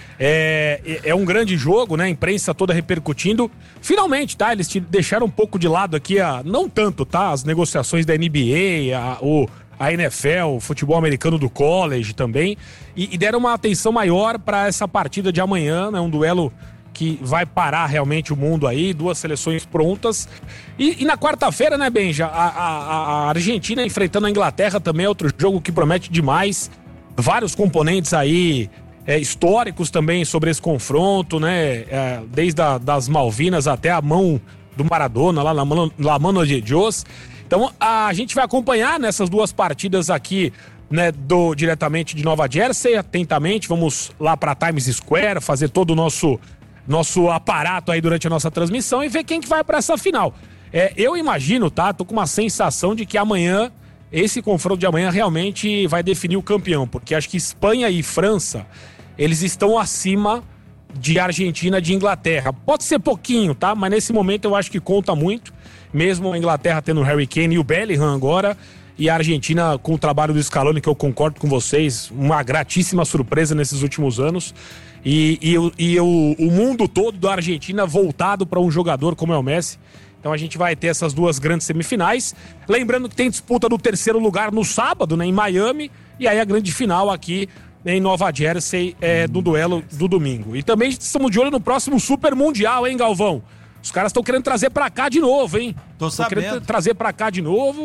É um grande jogo, né, a imprensa toda repercutindo. Finalmente, tá, eles deixaram um pouco de lado aqui, não tanto, tá, as negociações da NBA, a NFL, o futebol americano do college também, e deram uma atenção maior para essa partida de amanhã, né, um duelo que vai parar realmente o mundo aí, duas seleções prontas. E na quarta-feira, né, Benja, a Argentina enfrentando a Inglaterra também é outro jogo que promete demais. Vários componentes aí históricos também sobre esse confronto, né, desde das Malvinas até a mão do Maradona, lá na Mano de Dios. Então a gente vai acompanhar nessas duas partidas aqui, né, diretamente de Nova Jersey, atentamente. Vamos lá para Times Square, fazer todo o nosso aparato aí durante a nossa transmissão e ver quem que vai para essa final. Eu imagino, tá? Tô com uma sensação de que amanhã, esse confronto de amanhã realmente vai definir o campeão, porque acho que Espanha e França, eles estão acima de Argentina e de Inglaterra. Pode ser pouquinho, tá? Mas nesse momento eu acho que conta muito, mesmo a Inglaterra tendo o Harry Kane e o Bellingham agora, e a Argentina com o trabalho do Scaloni, que eu concordo com vocês, uma gratíssima surpresa nesses últimos anos. E o mundo todo da Argentina voltado para um jogador como é o Messi. Então a gente vai ter essas duas grandes semifinais. Lembrando que tem disputa do terceiro lugar no sábado, né, em Miami. E aí a grande final aqui em Nova Jersey, do duelo do domingo. E também estamos de olho no próximo Super Mundial, hein, Galvão? Os caras estão querendo trazer para cá de novo, hein? Tô sabendo. Querendo trazer para cá de novo.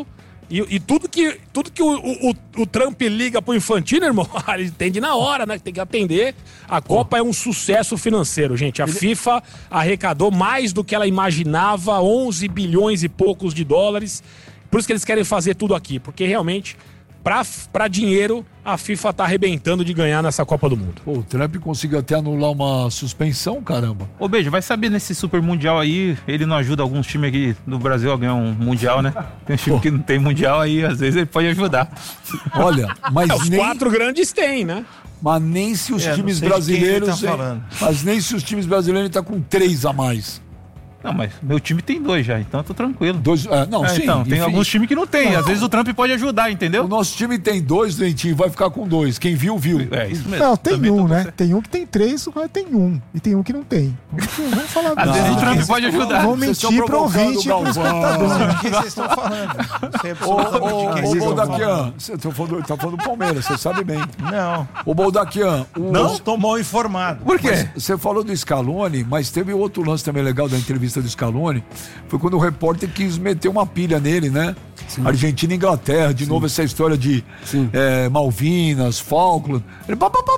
E tudo que o Trump liga pro Infantino, irmão, ele entende na hora, né? Tem que atender. A Copa é um sucesso financeiro, gente. A FIFA arrecadou mais do que ela imaginava, 11 bilhões e poucos de dólares. Por isso que eles querem fazer tudo aqui, porque realmente, pra dinheiro, a FIFA tá arrebentando de ganhar nessa Copa do Mundo. Pô, o Trump conseguiu até anular uma suspensão, caramba. Ô, Beijo, vai saber nesse Super Mundial aí, ele não ajuda alguns times aqui do Brasil a ganhar um Mundial, né? Tem um time que não tem Mundial aí, às vezes ele pode ajudar. Olha, mas Os nem... 4 grandes têm, né? Mas nem se os times não sei de quem brasileiros... ele tá falando. Mas nem se os times brasileiros tá com 3 a mais. Não, mas meu time tem 2 já, então eu tô tranquilo. 2, não, sim. Então, tem enfim. alguns times que não tem. Às vezes o Trump pode ajudar, O entendeu? nosso time tem 2, Dentinho, vai ficar com 2. Quem viu, viu. É isso mesmo. Não, tem Também um, tô né? certo. Tem um que tem 3, o cara tem 1. E tem um que não tem. Vamos falar Às vezes o Trump pode ajudar. Vamos Vocês estão mentir pro provocando ouvinte e o pro Galvão. espectador. De quem vocês estão falando? Não sei absolutamente de quem Ô, vocês estão Boldaquian, falando. você tá falando do Palmeiras, você sabe bem. Não. Ô, Boldaquian, Não estou mal informado. Por quê? você falou do Scaloni, mas teve outro lance também legal da entrevista do Scaloni. Foi quando o repórter quis meter uma pilha nele, né? Sim. Argentina e Inglaterra, de novo essa história de Malvinas, Falkland. Ele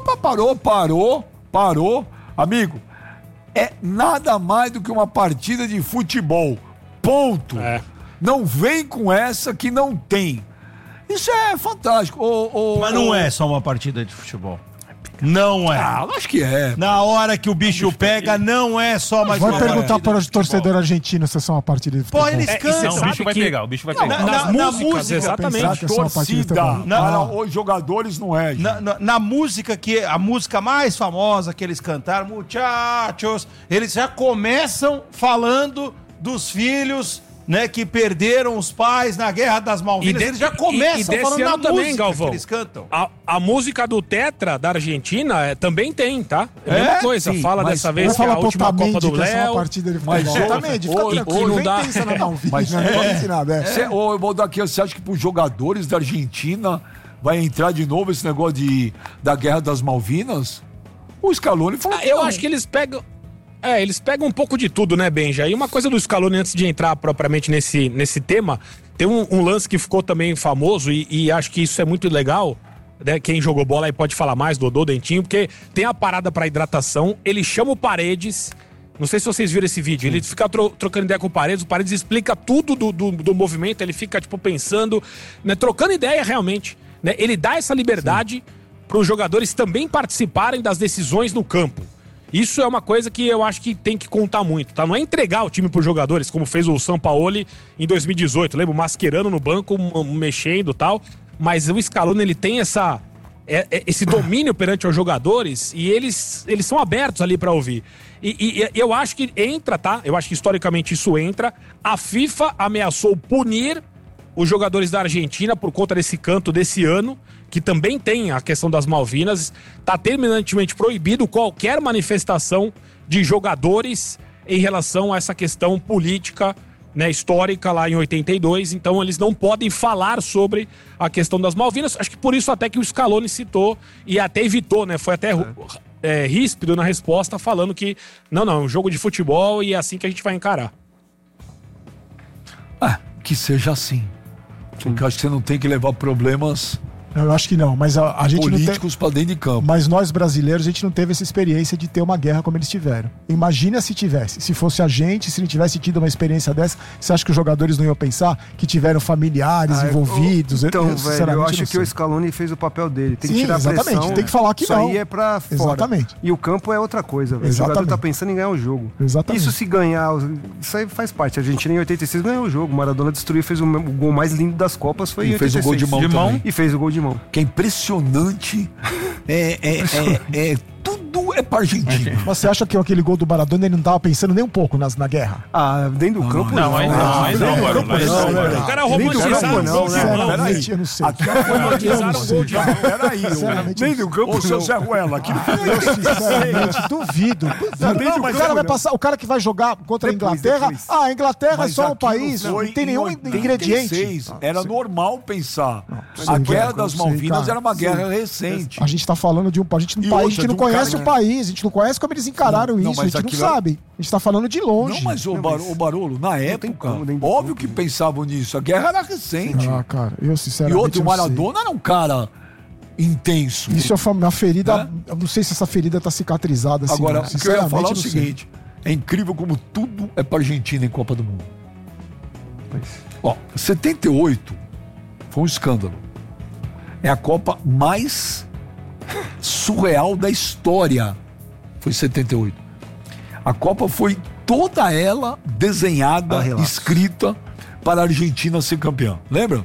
parou. Amigo, é nada mais do que uma partida de futebol. Ponto. Não vem com essa que não tem. Isso é fantástico. Mas não é só uma partida de futebol. Não é. Ah, acho que é. Na hora que o bicho pega, não é só mais Vai uma perguntar partida para de o torcedor argentino se é só uma partida de futebol. Pô, eles e cantam. você Não, o sabe bicho vai que- pegar, o bicho vai Não, pegar. nas na músicas, música, exatamente. pensar que é só uma partida de Torcida. futebol. Para os jogadores não é. gente. Na música a música mais famosa que eles cantaram, Muchachos, eles já começam falando dos filhos, né, que perderam os pais na Guerra das Malvinas. Eles já começam desse falando na ano também, música Galvão. que eles cantam. A música do Tetra da Argentina também tem, tá? É a mesma coisa. Sim, fala mas dessa Vamos vez que é a falar última Copa Otamendi, do que é só uma Léo. partida de Mas futebol. ô, Otamendi, fica ô, tranquilo. não Nem dá. pensa na Malvinas, Mas não acontece nada. Ô, Boldaquian, você acha que para os jogadores da Argentina vai entrar de novo esse negócio da Guerra das Malvinas? O Scaloni falou Eu não. acho que eles pegam. Eles pegam um pouco de tudo, né, Benja? E uma coisa do Scaloni, antes de entrar propriamente nesse tema, tem um lance que ficou também famoso e acho que isso é muito legal, né? Quem jogou bola aí pode falar mais, Dodô, Dentinho, porque tem a parada pra hidratação, ele chama o Paredes. Não sei se vocês viram esse vídeo. Ele fica trocando ideia com o Paredes explica tudo do movimento, ele fica, tipo, pensando, né, trocando ideia realmente. Né? Ele dá essa liberdade para os jogadores também participarem das decisões no campo. Isso é uma coisa que eu acho que tem que contar muito, tá? Não é entregar o time pros jogadores, como fez o Sampaoli em 2018. Lembra? O Mascherano no banco, mexendo e tal. Mas o Scaloni, ele tem esse domínio perante os jogadores e eles são abertos ali pra ouvir. E eu acho que entra, tá? Eu acho que historicamente isso entra. A FIFA ameaçou punir os jogadores da Argentina por conta desse canto desse ano, que também tem a questão das Malvinas. Está terminantemente proibido qualquer manifestação de jogadores em relação a essa questão política, né, histórica lá em 82. Então eles não podem falar sobre a questão das Malvinas. Acho que por isso até que o Scaloni citou e até evitou, né? Foi até ríspido na resposta, falando que não, é um jogo de futebol e é assim que a gente vai encarar. Que seja assim. Porque eu acho que você não tem que levar problemas Eu acho que não, mas a gente não tem... políticos para dentro de campo. Mas nós brasileiros, a gente não teve essa experiência de ter uma guerra como eles tiveram. Imagina se tivesse. Se fosse a gente, se não tivesse tido uma experiência dessa, você acha que os jogadores não iam pensar que tiveram familiares envolvidos? Então, eu, velho, eu acho não que o sei. Scaloni fez o papel dele. Tem que Sim, tirar a exatamente, pressão. tem que falar que isso não. aí é pra fora. Exatamente. E o campo é outra coisa, velho. O jogador Exatamente. tá pensando em ganhar o jogo. Exatamente. Isso se ganhar, isso aí faz parte. A Argentina em 86 ganhou o jogo. O Maradona destruiu, fez o gol mais lindo das Copas, foi em E fez 86. o gol de mão também. E fez o gol de mão. Que é impressionante. Tudo é pra Argentina. Mas você acha que aquele gol do Maradona ele não tava pensando nem um pouco na guerra? Ah, dentro do campo não, aí não, aí não, mano. O cara romantizaram o gol de mão. Sinceramente, eu não sei. Romantizaram o gol de mão. Peraí, Sinceramente, nem do campo. Ô, seu Zé Ruela, aqui Eu sinceramente duvido. Não, mas o cara vai passar, o cara que vai jogar contra a Inglaterra, a Inglaterra é só um país, não tem nenhum ingrediente. Era normal pensar. Sim, A guerra eu das sei, Malvinas cara. era uma guerra recente. A gente tá falando de um país, a gente E não outra, de um conhece cara o país país, a gente não conhece como eles encararam Não, isso, a mas gente não aquilo- sabe. A gente tá falando de longe. Não, mas o Barolo, na época, como dentro do óbvio campo, que pensavam nisso. A guerra era recente. Ah, cara, eu E sinceramente outro, o não sei. Maradona era um cara intenso. Isso é uma ferida. Né? Eu não sei se essa ferida tá cicatrizada assim. Agora, não. o que eu ia falar é o Sinceramente, não sei. seguinte: é incrível como tudo é pra Argentina em Copa do Mundo. Ó, 78 foi um escândalo. É a Copa mais surreal da história. Foi 78. A Copa foi toda ela desenhada, escrita para a Argentina ser campeã. Lembra?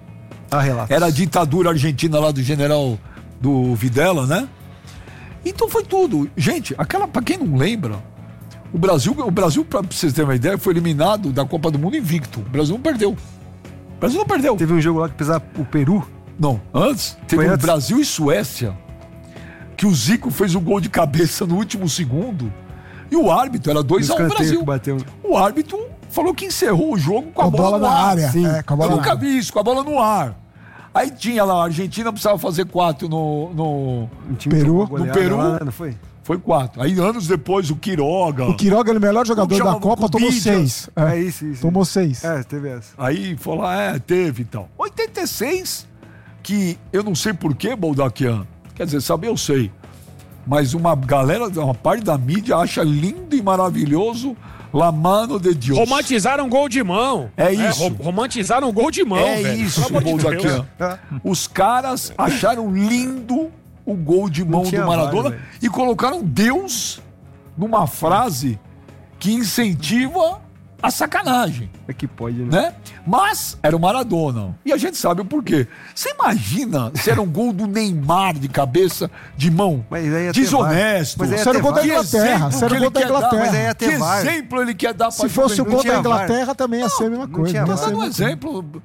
Era a ditadura argentina lá do general do Videla, né? Então foi tudo. Gente, pra quem não lembra, o Brasil, pra vocês terem uma ideia, foi eliminado da Copa do Mundo invicto. O Brasil não perdeu. O Brasil não perdeu. Teve um jogo lá que pesava o Peru. Não, antes teve Foi o antes? Brasil e Suécia, que o Zico fez o gol de cabeça no último segundo e o árbitro era 2-1 Escanteio Brasil. que bateu. O árbitro falou que encerrou o jogo com a bola no na ar. área. Sim. É, com a bola Eu na nunca área. vi isso, com a bola no ar. Aí tinha lá, a Argentina precisava fazer 4 no Um time Peru. tomou goleada No Peru. lá, não foi? Foi 4. Aí anos depois o Quiroga. O Quiroga, ele é o melhor jogador da chamava? Copa, tomou Cubidias. 6. É isso. Tomou 6. É, teve essa. Aí falou, teve e tal. 86, que eu não sei porquê, Baldaquian. Quer dizer, saber eu sei. Mas uma parte da mídia acha lindo e maravilhoso La Mano de Deus. Romantizaram um gol de mão. É isso. Romantizaram um gol de mão, É velho. isso, Pelo amor de Baldaquian. Deus. Os caras acharam lindo o gol de mão do tinha Maradona VAR, velho. e colocaram Deus numa frase que incentiva a sacanagem. É que pode, né? Né? Mas era o Maradona. E a gente sabe o porquê. Você imagina se era um gol do Neymar de cabeça, de mão? Mas aí ia ter Desonesto. VAR. Mas aí ia Isso era o gol da ter Que Inglaterra. exemplo Isso era que o gol ele da quer dar? Inglaterra. Mas aí ia ter Que VAR. exemplo ele quer dar pra Se fosse o juventude? gol da tinha VAR. Inglaterra, também ia ser a mesma não coisa. tinha Não ia VAR. ser a Dando um mesma coisa. exemplo.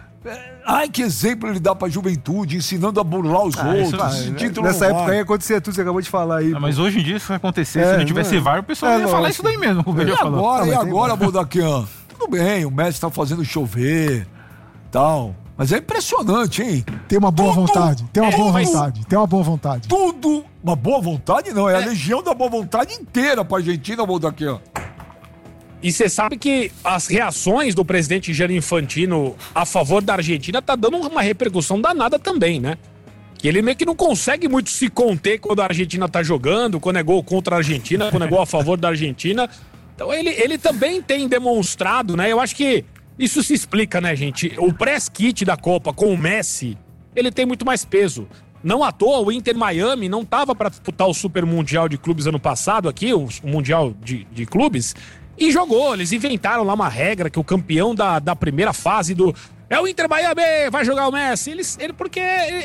Ai, que exemplo ele dá pra juventude, ensinando a burlar os outros. Esse título Nessa não época vale. aí acontecia tudo, você acabou de falar aí. Ah, mas hoje em dia, se acontecer, É, se não tivesse não é. VAR, o pessoal É, ia falar lógico. isso daí mesmo, como ele E já falou. agora, mas tem Baldaquian? Tudo bem, o Messi tá fazendo chover, tal. Mas é impressionante, hein? Tem uma boa Tudo vontade. Tem uma boa mas- vontade. Tem uma boa vontade. Tudo. Uma boa vontade não, é a legião da boa vontade inteira pra Argentina, Baldaquian. E você sabe que as reações do presidente Gianni Infantino a favor da Argentina tá dando uma repercussão danada também, né? Que ele meio que não consegue muito se conter quando a Argentina tá jogando, quando é gol contra a Argentina, quando é gol a favor da Argentina. Então ele também tem demonstrado, né? Eu acho que isso se explica, né, gente? O press kit da Copa com o Messi, ele tem muito mais peso. Não à toa, o Inter Miami não tava para disputar o Super Mundial de Clubes ano passado aqui, o Mundial de Clubes, e jogou. Eles inventaram lá uma regra que o campeão da primeira fase é o Inter Miami, vai jogar o Messi. Porque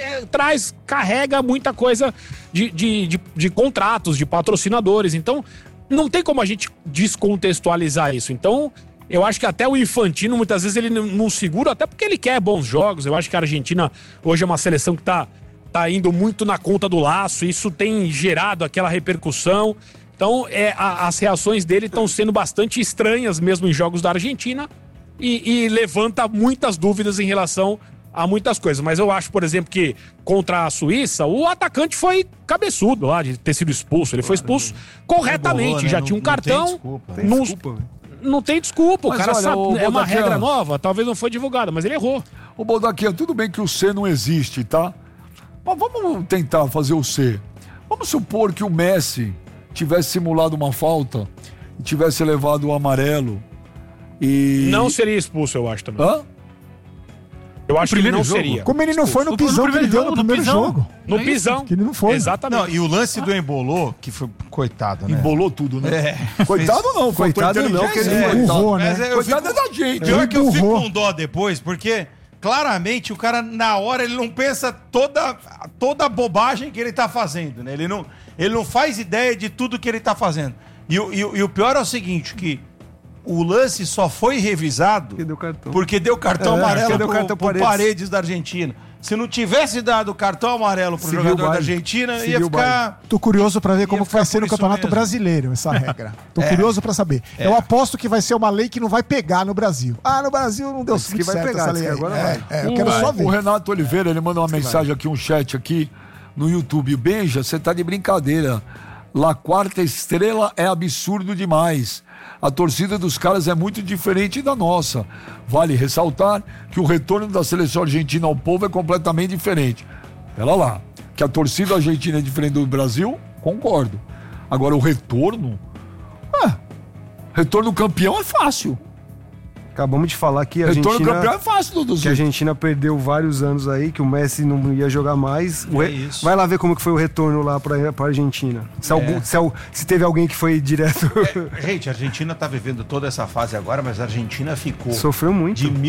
carrega muita coisa de contratos, de patrocinadores. Então, não tem como a gente descontextualizar isso. Então, eu acho que até o Infantino, muitas vezes, ele não segura, até porque ele quer bons jogos. Eu acho que a Argentina hoje é uma seleção que tá indo muito na conta do laço. Isso tem gerado aquela repercussão. Então, as reações dele estão sendo bastante estranhas mesmo em jogos da Argentina e levanta muitas dúvidas em relação a muitas coisas. Mas eu acho, por exemplo, que contra a Suíça, o atacante foi cabeçudo lá de ter sido expulso. Ele foi expulso corretamente, Bolou, né? já tinha um Não tem cartão. desculpa. Tem Não, desculpa, velho. não tem desculpa. O Mas cara olha, sabe, ô, é uma Baldaquian, regra nova, talvez não foi divulgada, mas ele errou. Ô, Baldaquian, tudo bem que o C não existe, tá? Mas vamos tentar fazer o C. Vamos supor que o Messi tivesse simulado uma falta e tivesse levado o amarelo e... Não seria expulso, eu acho também. Hã? Eu acho que ele não jogo? seria. Como ele não foi no No pisão que ele primeiro deu jogo, no no primeiro pisão. jogo. No É pisão. Que ele não foi. Exatamente. Não, e o lance do Embolô, que foi coitado, né? Embolou tudo, né? É. Coitado não, faltou Coitado não, inteligência, que ele coitado. empurrou, né? Mas eu Coitado fico- é da gente. Pior que eu fico empurrou. com dó depois, porque claramente o cara, na hora, ele não pensa toda a bobagem que ele tá fazendo, né? Ele não faz ideia de tudo que ele tá fazendo. E o pior é o seguinte, que o lance só foi revisado Porque deu cartão. porque deu cartão É, amarelo porque deu pro, cartão pro Paredes. Paredes da Argentina. Se não tivesse dado cartão amarelo pro Seguiu o jogador da baile. Argentina, ia Seguiu o ficar... Tô curioso pra ver como ficar vai ser por no isso Campeonato mesmo. Brasileiro essa regra. Tô curioso pra saber. Eu aposto que vai ser uma lei que não vai pegar no Brasil. Ah, no Brasil não deu Diz que muito vai certo pegar, essa diz lei. que aí. agora vai. Eu quero só ver. O Renato Oliveira, ele manda uma mensagem aqui, um chat aqui no YouTube. Benja, você tá de brincadeira. La Quarta Estrela é absurdo demais. A torcida dos caras é muito diferente da nossa. Vale ressaltar que o retorno da seleção argentina ao povo é completamente diferente. Pera lá, que a torcida argentina é diferente do Brasil, concordo. Agora o retorno campeão é fácil. Acabamos de falar que a Retorno Argentina... campeão é fácil, Duduzinho. Que a Argentina perdeu vários anos aí, que o Messi não ia jogar mais. Vai lá ver como que foi o retorno lá pra Argentina. Se teve alguém que foi direto... Gente, a Argentina tá vivendo toda essa fase agora, mas a Argentina ficou... Sofreu muito. De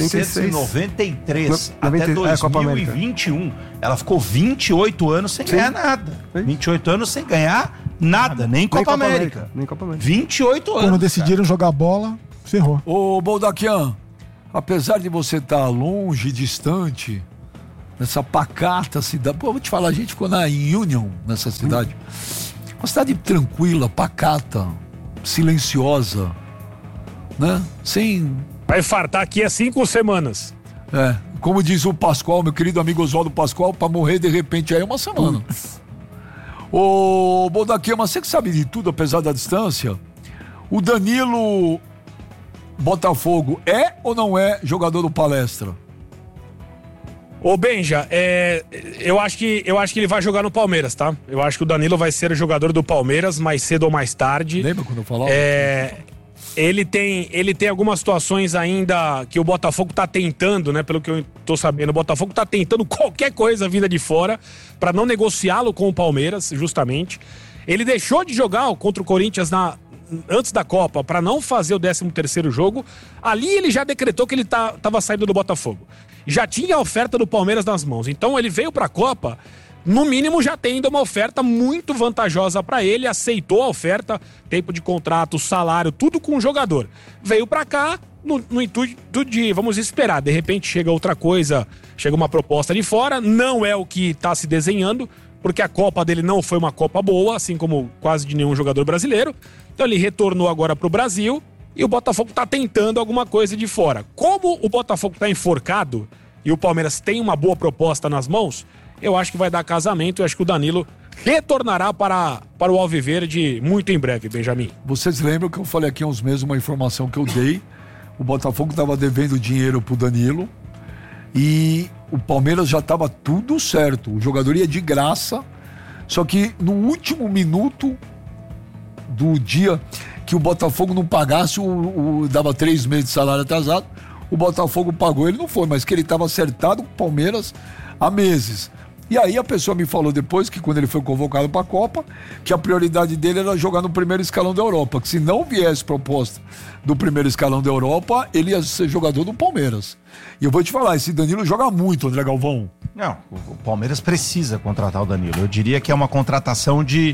1993 até 2021. Ela ficou 28 anos sem ganhar nada. 28 anos sem ganhar nada, nem Copa América. 28 anos. Quando decidiram jogar bola... Ferrou. Ô, Baldaquian, apesar de você estar longe, distante, nessa pacata cidade... Pô, vou te falar, a gente ficou em Union, nessa cidade. Uma cidade tranquila, pacata, silenciosa, né? Sem... Vai fartar aqui há 5 semanas. Como diz o Pascoal, meu querido amigo Oswaldo Pascoal, pra morrer de repente aí é uma semana. Ô, Baldaquian, mas você que sabe de tudo, apesar da distância, o Danilo... Botafogo é ou não é jogador do Palestra? Ô Benja, eu acho que ele vai jogar no Palmeiras, tá? Eu acho que o Danilo vai ser o jogador do Palmeiras mais cedo ou mais tarde. Lembra quando eu falava? Ele tem algumas situações ainda que o Botafogo tá tentando, né? Pelo que eu tô sabendo, o Botafogo tá tentando qualquer coisa vinda de fora pra não negociá-lo com o Palmeiras, justamente. Ele deixou de jogar contra o Corinthians antes da Copa, para não fazer o 13º jogo. Ali ele já decretou que ele tava saindo do Botafogo. Já tinha a oferta do Palmeiras nas mãos. Então ele veio para a Copa, no mínimo já tendo uma oferta muito vantajosa para ele, aceitou a oferta, tempo de contrato, salário, tudo com o jogador. Veio para cá no intuito de, vamos esperar, de repente chega outra coisa, chega uma proposta de fora, não é o que está se desenhando, porque a Copa dele não foi uma Copa boa, assim como quase de nenhum jogador brasileiro. Então ele retornou agora pro Brasil e o Botafogo tá tentando alguma coisa de fora. Como o Botafogo tá enforcado e o Palmeiras tem uma boa proposta nas mãos, eu acho que vai dar casamento. Eu acho que o Danilo retornará para o Alviverde muito em breve, Benjamin. Vocês lembram que eu falei aqui há uns meses uma informação que eu dei? O Botafogo estava devendo dinheiro pro Danilo e o Palmeiras já estava tudo certo. O jogador ia de graça, só que no último minuto do dia que o Botafogo não pagasse, dava 3 meses de salário atrasado, o Botafogo pagou, ele não foi, mas que ele estava acertado com o Palmeiras há meses. E aí a pessoa me falou depois que quando ele foi convocado para a Copa, que a prioridade dele era jogar no primeiro escalão da Europa, que se não viesse proposta do primeiro escalão da Europa, ele ia ser jogador do Palmeiras. E eu vou te falar, esse Danilo joga muito, André Galvão. Não, o Palmeiras precisa contratar o Danilo. Eu diria que é uma contratação de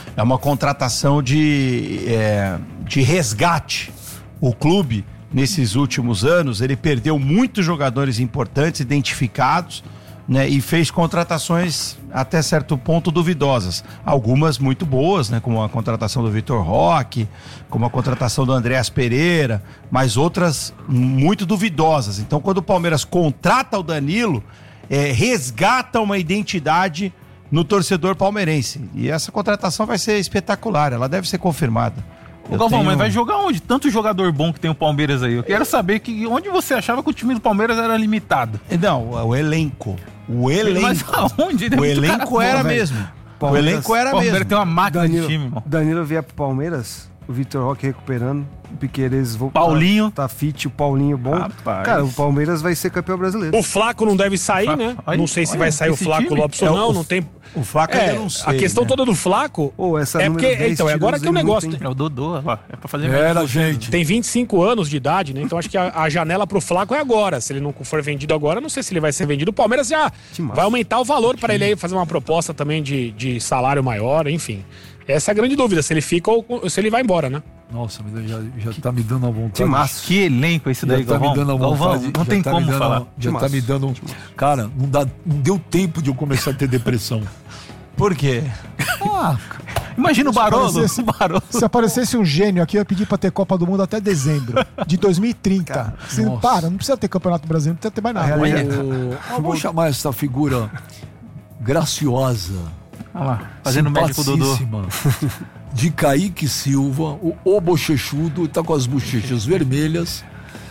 resgate. O clube, nesses últimos anos, ele perdeu muitos jogadores importantes, identificados, né, e fez contratações até certo ponto duvidosas. Algumas muito boas, né, como a contratação do Vitor Roque, como a contratação do Andréas Pereira, mas outras muito duvidosas. Então, quando o Palmeiras contrata o Danilo, resgata uma identidade no torcedor palmeirense. E essa contratação vai ser espetacular, ela deve ser confirmada. Galvão, mas vai jogar onde? Tanto jogador bom que tem o Palmeiras aí. Eu quero saber onde você achava que o time do Palmeiras era limitado. Não, o elenco. Mas aonde? O elenco era mesmo. O elenco era mesmo. O Palmeiras tem uma máquina de time, irmão. Danilo vier pro Palmeiras, o Vitor Roque recuperando, o Piquerez Paulinho. Tá fit, o Paulinho bom. Rapaz. Cara, o Palmeiras vai ser campeão brasileiro. O Flaco não deve sair, né? Não sei se vai sair o Flaco Lopes ou não, não tem... O Flaco ainda não sei. A questão toda do Flaco é porque... Então, agora que o negócio... É o Dodô, é pra fazer... Gente. Tem 25 anos de idade, né? Então acho que a janela pro Flaco é agora. Se ele não for vendido agora, não sei se ele vai ser vendido. O Palmeiras já vai aumentar o valor para ele aí fazer uma proposta também de salário maior, enfim. Essa é a grande dúvida, se ele fica ou se ele vai embora, né? Nossa, já tá me dando a vontade. Que elenco esse daí, Galvão. Tá me dando a vontade. Não tem como falar. Já tá me dando... Cara, não deu tempo de eu começar a ter depressão. Por quê? Imagina o Barolo. Se aparecesse um gênio aqui, eu ia pedir pra ter Copa do Mundo até dezembro de 2030. Não precisa ter Campeonato Brasileiro, não precisa ter mais nada. Vamos chamar essa figura graciosa, Olha lá, fazendo médico Dodô. Simpaticíssima, de Kaique Silva, o bochechudo, tá com as bochechas vermelhas.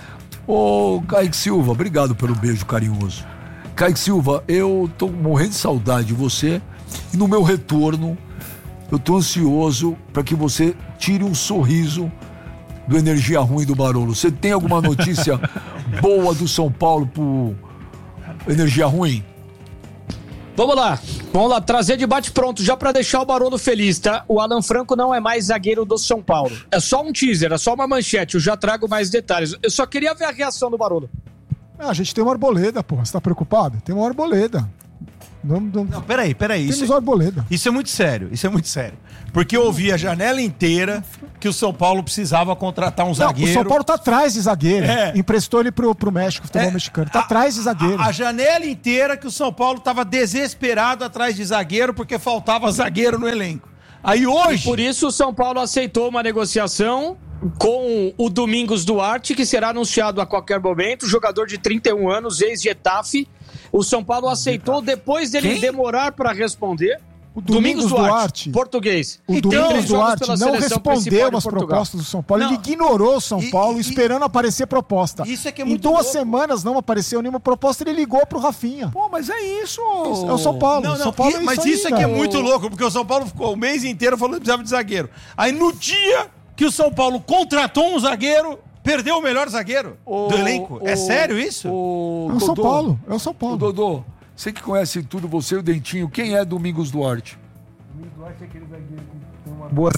Ô, Kaique Silva, obrigado pelo beijo carinhoso. Kaique Silva, eu tô morrendo de saudade de você e no meu retorno eu tô ansioso para que você tire um sorriso do Energia Ruim do Barolo. Você tem alguma notícia boa do São Paulo pro Energia Ruim? Vamos lá, trazer debate pronto, já pra deixar o Barolo feliz, tá? O Alan Franco não é mais zagueiro do São Paulo. É só um teaser, é só uma manchete, eu já trago mais detalhes. Eu só queria ver a reação do Barolo. A gente tem uma Arboleda, porra, você tá preocupado? Tem uma Arboleda. Não, peraí. Temos uma Arboleda. Isso é muito sério. Porque eu ouvi a janela inteira que o São Paulo precisava contratar um zagueiro. O São Paulo tá atrás de zagueiro. Emprestou ele pro México, futebol mexicano. Tá atrás de zagueiro. A janela inteira que o São Paulo tava desesperado atrás de zagueiro porque faltava zagueiro no elenco. Aí hoje... E por isso o São Paulo aceitou uma negociação com o Domingos Duarte, que será anunciado a qualquer momento, jogador de 31 anos, ex-Getafe. O São Paulo aceitou depois dele demorar para responder. O Domingos Duarte, português. O Domingos Duarte não respondeu às propostas do São Paulo. Ele ignorou o São Paulo esperando aparecer proposta. Isso é que é em muito 2 louco. semanas não apareceu nenhuma proposta, ele ligou pro Rafinha. Pô, mas é isso. É o São Paulo. Não, São Paulo mas isso é que é muito louco, porque o São Paulo ficou o mês inteiro falando que precisava de zagueiro. Aí no dia que o São Paulo contratou um zagueiro, perdeu o melhor zagueiro do elenco. É sério isso? É o São Paulo. É o São Paulo. Dodô, você que conhece tudo, você e o Dentinho, quem é Domingos Duarte? Domingos Duarte é aquele zagueiro que tem uma Boa.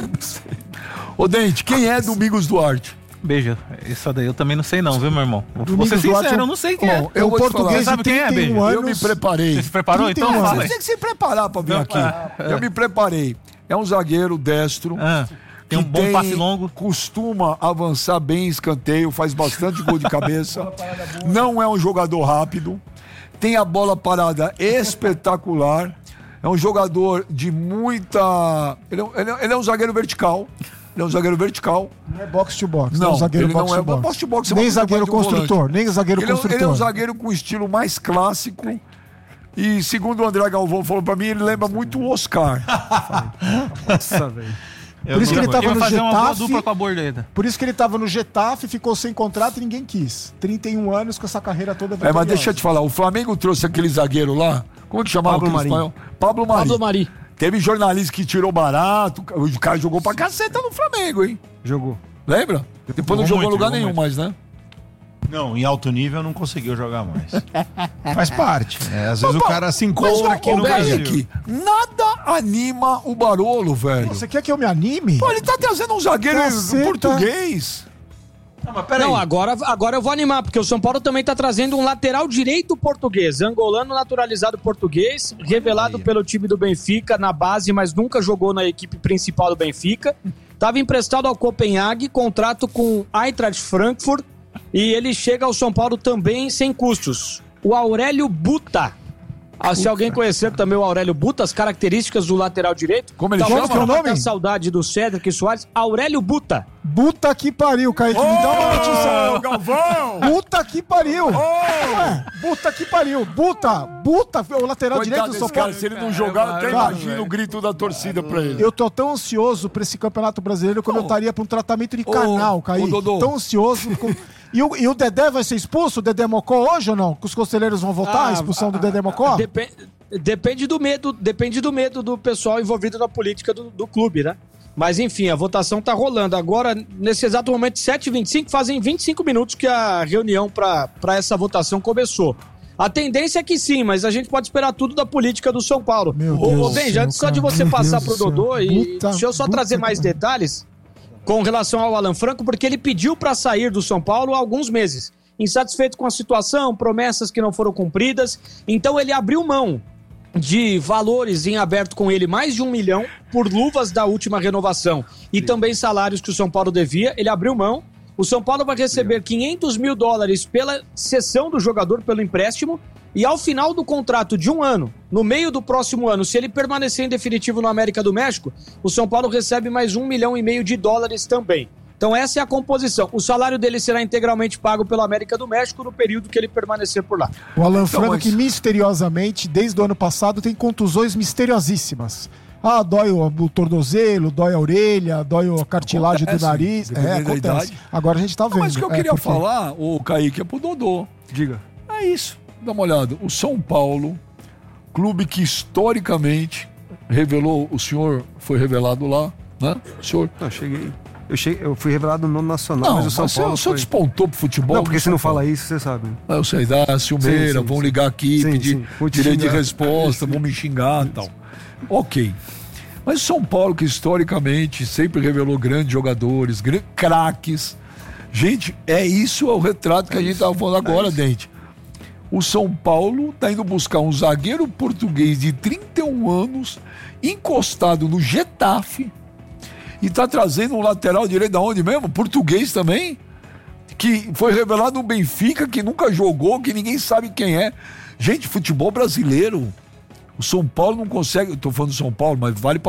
Ô, Dente, quem é Domingos Duarte? Beijo. Isso daí eu também não sei não, viu, meu irmão? Vou ser Duarte sincero, eu não sei quem é. Eu vou te falar. Português Sabe de quem é, 31 Beijo? anos. Eu me preparei. Você se preparou? Então 31 fala Você aí. tem que se preparar pra vir aqui. Eu me preparei. É um zagueiro destro. Tem um bom passe longo. Costuma avançar bem em escanteio, faz bastante gol de cabeça. Não é um jogador rápido. Tem a bola parada espetacular. É um jogador de muita... Ele é um zagueiro vertical. Ele é um zagueiro vertical. Não é box to box. Não, é um zagueiro ele não box é to box. box to box. Nem zagueiro construtor. Nem zagueiro construtor. Ele é um zagueiro com estilo mais clássico. E segundo o André Galvão falou pra mim, ele lembra muito o Oscar. Nossa, velho. Por isso que ele tava no fazer uma boa dupla Getafe. com a Borleda. Por isso que ele tava no Getafe, ficou sem contrato e ninguém quis. 31 anos com essa carreira toda. Mas deixa eu te falar, o Flamengo trouxe aquele zagueiro lá. Como é que chamava Pablo aquele Mari. espanhol? Pablo Mari. Pablo Mari. Teve jornalista que tirou barato. O cara jogou pra caceta no Flamengo, hein? Jogou. Lembra? Depois não jogou em lugar nenhum mais, né? Não, em alto nível não conseguiu jogar mais. Faz parte. Às vezes o cara se encontra aqui no Brasil. Kaique, nada anima o Barolo, velho. Você quer que eu me anime? Pô, ele tá trazendo um zagueiro Caceta. português. Não, mas peraí. Não, agora eu vou animar, porque o São Paulo também tá trazendo um lateral direito português, angolano naturalizado português, revelado pelo time do Benfica na base, mas nunca jogou na equipe principal do Benfica. Tava emprestado ao Copenhague, contrato com Eintracht Frankfurt, e ele chega ao São Paulo também sem custos. O Aurélio Buta. Se alguém conhecer também o Aurélio Buta, as características do lateral direito. Como ele chama? Talvez pra Qual é o nome? matar a saudade do Cédric Soares. Aurélio Buta. Puta que pariu, Kaique. Me dá uma notícia. Galvão! Puta que pariu. Ué, puta que pariu. Buta, o lateral direito do São desse cara, Paulo. se ele não jogar, eu até imagino o grito da torcida pra ele. Eu tô tão ansioso pra esse Campeonato Brasileiro como eu estaria pra um tratamento de canal, Kaique. Dodô. Tão ansioso. E o Dedé vai ser expulso? O Dedé Mocó hoje ou não? Que os conselheiros vão votar a expulsão do Dedé Mocó? Depende do medo do pessoal envolvido na política do clube, né? Mas enfim, a votação tá rolando. Agora, nesse exato momento, 7h25, fazem 25 minutos que a reunião para essa votação começou. A tendência é que sim, mas a gente pode esperar tudo da política do São Paulo. Meu Deus. Bem, já antes só de você passar pro Dodô, e deixa eu só trazer mais detalhes com relação ao Alan Franco, porque ele pediu para sair do São Paulo há alguns meses. Insatisfeito com a situação, promessas que não foram cumpridas, então ele abriu mão de valores em aberto com ele, mais de 1 milhão por luvas da última renovação e também salários que o São Paulo devia. Ele abriu mão. O São Paulo vai receber $500 mil pela cessão do jogador, pelo empréstimo, e ao final do contrato de 1 ano, no meio do próximo ano, se ele permanecer em definitivo no América do México, o São Paulo recebe mais $1,5 milhão também. Então essa é a composição. O salário dele será integralmente pago pelo América do México no período que ele permanecer por lá. O Alan Franco, que misteriosamente, desde o ano passado, tem contusões misteriosíssimas. Dói o tornozelo, dói a orelha, dói a cartilagem do nariz. Acontece. Agora a gente tá vendo. Mas o que eu queria falar, o Kaique, é pro Dodô. Diga. É isso. Dá uma olhada. O São Paulo, clube que historicamente revelou, o senhor foi revelado lá, né? O senhor... Eu fui revelado no Nacional, mas o São Paulo. O senhor despontou pro futebol. Não, porque você não fala isso, você sabe. Eu sei, ciumeira, vão ligar aqui, pedir direito de resposta, vão me xingar e tal. Ok. Mas o São Paulo, que historicamente sempre revelou grandes jogadores, craques. Gente, é o retrato que a gente estava falando agora, Dente. O São Paulo está indo buscar um zagueiro português de 31 anos, encostado no Getafe, e está trazendo um lateral direito da onde mesmo? Português também, que foi revelado no Benfica, que nunca jogou, que ninguém sabe quem é. Gente, futebol brasileiro, o São Paulo não consegue, estou falando do São Paulo, mas vale para